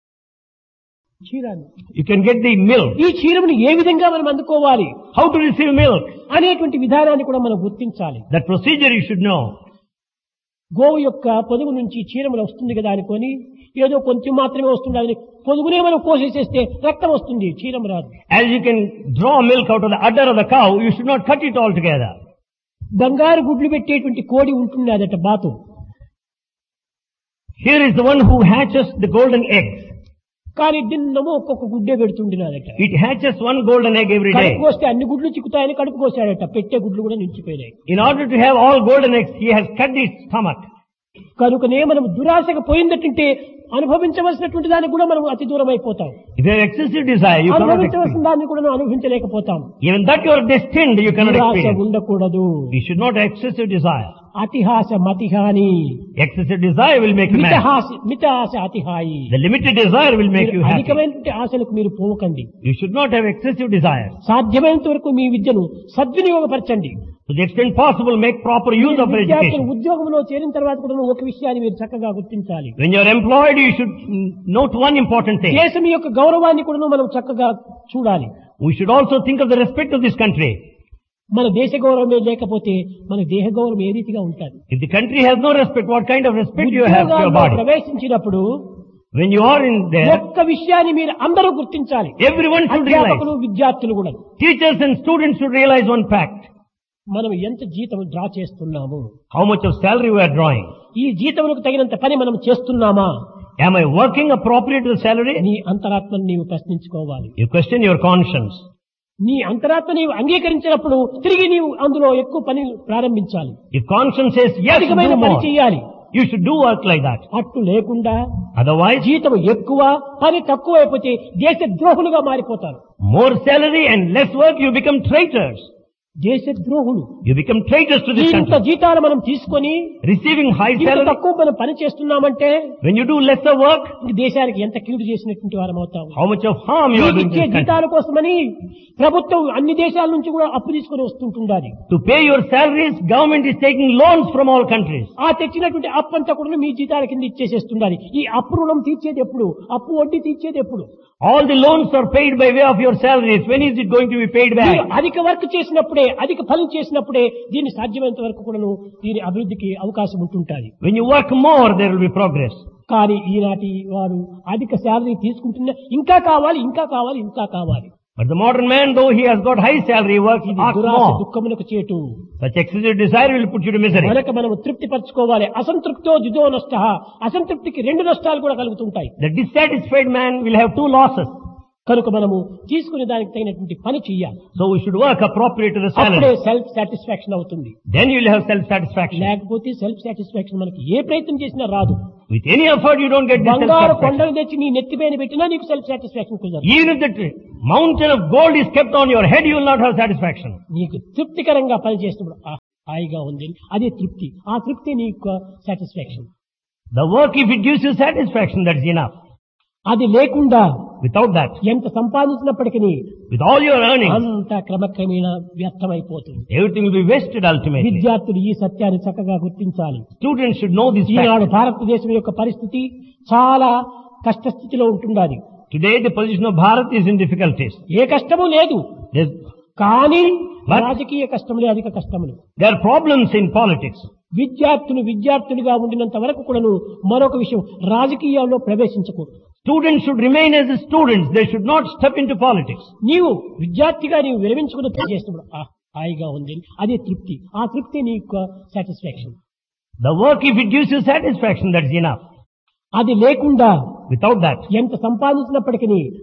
క్షీరాన్ని, You can get the milk. ఈ క్షీరమును ఏ విధంగా మనం అందుకోవాలి How to receive milk? అనేటువంటి విధానాన్ని కూడా మనం గుర్తించాలి. That procedure you should know. గోవు యొక్క పొదుగు నుంచి క్షీరములు వస్తుంది కదా అనుకొని ఏదో కొంచెం మాత్రమే వస్తుంది అని పొదుగునే మనం కోసేసేస్తే రక్తం వస్తుంది, క్షీరం రాదు. As you can draw milk out of the udder of the cow, you should not cut it all together. బంగారు గుడ్లు పెట్టేటువంటి కోడి ఉంటున్నదట బాతు. Here is the one who hatches the golden eggs. కానీ దిన్నము ఒక్కొక్క గుడ్డే పెడుతుండినాదట. It hatches one golden egg every day. కడుపు కోస్తే అన్ని గుడ్లు చిక్కుతాయని కడుపు కోసాడట, పెట్టే గుడ్లు కూడా నిలిచిపోయినాయి. In order to have all golden eggs, he has cut its stomach. కనుకనే మనం దురాశకు పోయిందటంటే అనుభవించవలసినటువంటి దానికి కూడా మనం అతి దూరం అయిపోతాం. If you have excessive desire, you cannot అనుభవించవలసిన experience. దాన్ని కూడా మనం అనుభవించలేకపోతాం. Even that you are destined, you cannot దురాశ experience. ఉండకూడదు. You should not have excessive desire. అతిహాస మతిహాని, Excessive desire will make you mad. మిత ఆశ అతిహాయి. The limited desire will make you happy. అధికమైనటువంటి ఆశలకు మీరు పోకండి. You should not have excessive desire. సాధ్యమైనంత వరకు మీ విద్యను సద్వినియోగపరచండి. To the extent possible, make proper use of your విద్యార్థులు education. ఉద్యోగంలో చేరిన తర్వాత కూడా ఒక విషయాన్ని మీరు చక్కగా గుర్తించాలి. When you are employed, you should note one important thing. దేశం యొక్క గౌరవాన్ని కూడా మనం చక్కగా చూడాలి. We should also think of the respect of this country. మన దేశ గౌరవమే లేకపోతే మన దేహ గౌరవం ఏ రీతిగా ఉంటుంది? If the country has no respect, what kind of respect you have to your ఉద్యోగాల్లో body? ప్రవేశించినప్పుడు When you are in there, ఒక్క విషయాన్ని మీరు అందరూ గుర్తించాలి. everyone should realize. అధ్యాపకులు, విద్యార్థులు కూడా Teachers and students should realize one fact. మనం ఎంత జీతం డ్రా చేస్తున్నాము, How much of salary we are drawing. ఈ జీతములకు తగినంత పని మనం చేస్తున్నామా? Am I working appropriate to the salary? నీ అంతరాత్మను నీవు ప్రశ్నించుకోవాలి. You question your conscience. నీ అంతరాత్మ నీవు అంగీకరించినప్పుడు తిరిగి నీవు అందులో ఎక్కువ పని ప్రారంభించాలి. If conscience says yes, అధికమైన do పని more. చేయాలి. You should do work like that. అట్టు లేకుండా Otherwise, జీతం ఎక్కువ పని తక్కువ అయిపోతే దేశ ద్రోహులుగా మారిపోతారు. more salary and less work, you become traitors. దేశ ద్రోహులు. You become traitors to this ఇంత country. జీతాలు మనం తీసుకొని Receiving high ఇంత salary, తక్కువ మనం పని చేస్తున్నామంటే when you do lesser work, ఇంక దేశానికి ఎంత కీడు చేసినటువంటి వారం అవుతాము. how much of harm you are doing to ఇచ్చే this country. జీతాల కోసమని ప్రభుత్వం అన్ని దేశాల నుంచి కూడా అప్పు తీసుకొని వస్తుంటుండాలి. To pay your salaries, government is taking loans from all countries. ఆ తెచ్చినటువంటి అప్పు అంతా కూడా మీ జీతాల కింద ఇచ్చేసేస్తుండాలి. ఈ అప్పు రుణం తీర్చేది ఎప్పుడు? అప్పు వడ్డీ తీర్చేది ఎప్పుడు? All the loans are paid by way of your salaries. When is it going to be paid back? మీరు అధిక వర్క్ చేసినప్పుడే, అధిక ఫలం చేసినప్పుడే దీన్ని సాధ్యమైనంత వరకు కూడాను దీని అభివృద్ధికి అవకాశం ఉంటుంటుంది. When you work more, there will be progress. కానీ ఈనాటి వారు అధిక శాలరీ తీసుకుంటున్నా ఇంకా కావాలి, ఇంకా కావాలి, ఇంకా కావాలి. But the modern man, though he has got high salary, works asks దురాశ more. దుఃఖమునకు చేటు. Such excessive desire will put you to misery. మనకు మనము తృప్తి పరచుకోవాలి. అసంతృప్తో ద్విధో నష్ట. అసంతృప్తికి రెండు నష్టాలు కూడా కలుగుతుంటాయి. The dissatisfied man will have two losses. కనుక మనము తీసుకునే దానికి తగినటువంటి పని చెయ్యాలి. So we should work appropriate to the అప్పుడే salary. సెల్ఫ్ సాటిస్ఫాక్షన్ అవుతుంది. Then you will have self-satisfaction. లేకపోతే సెల్ఫ్ సాటిస్ఫాక్షన్ మనకి ఏ ప్రయత్నం చేసినా రాదు. With any effort, you don't get this బంగారు self-satisfaction. కొండలు తెచ్చి నీ నెత్తిపైన పెట్టినా నీకు సెల్ఫ్ సాటిస్ఫాక్షన్ కుదరదు. Even if the mountain of gold is kept on your head, you will not have satisfaction. నీకు తృప్తికరంగా పని చేసినప్పుడు హాయిగా ఉంది, అదే తృప్తి. ఆ తృప్తి నీకు satisfaction. The work, if it gives you satisfaction, that's enough. అది లేకుండా Without that, ఎంత సంపాదించినప్పటికీ with all your earnings, అంతా క్రమక్రమేణా వ్యర్థమైపోతుంది. everything will be wasted ultimately. విద్యార్థులు ఈ సత్యాన్ని చక్కగా గుర్తించాలి. Students should know this Eenadu fact. భారతదేశం యొక్క పరిస్థితి చాలా కష్టస్థితిలో ఉంటున్నది. Today, the position of Bharat is in difficulties. ఏ కష్టము లేదు, There's, కానీ But- రాజకీయ కష్టములే అధిక కష్టములు. there are problems in politics. విద్యార్థులుగా ఉండినంత వరకు కూడాను మరొక విషయం, రాజకీయాల్లో ప్రవేశించకూడదు. Students should remain as students. They should not step into politics. నీవు విద్యార్థిగా నీవు విరమించుకుని చేస్తున్నప్పుడు హాయిగా ఉంది, అదే తృప్తి. ఆ తృప్తి నీకు satisfaction. The work, if it gives you satisfaction, that's enough. అది లేకుండా Without that, ఎంత సంపాదించినప్పటికీ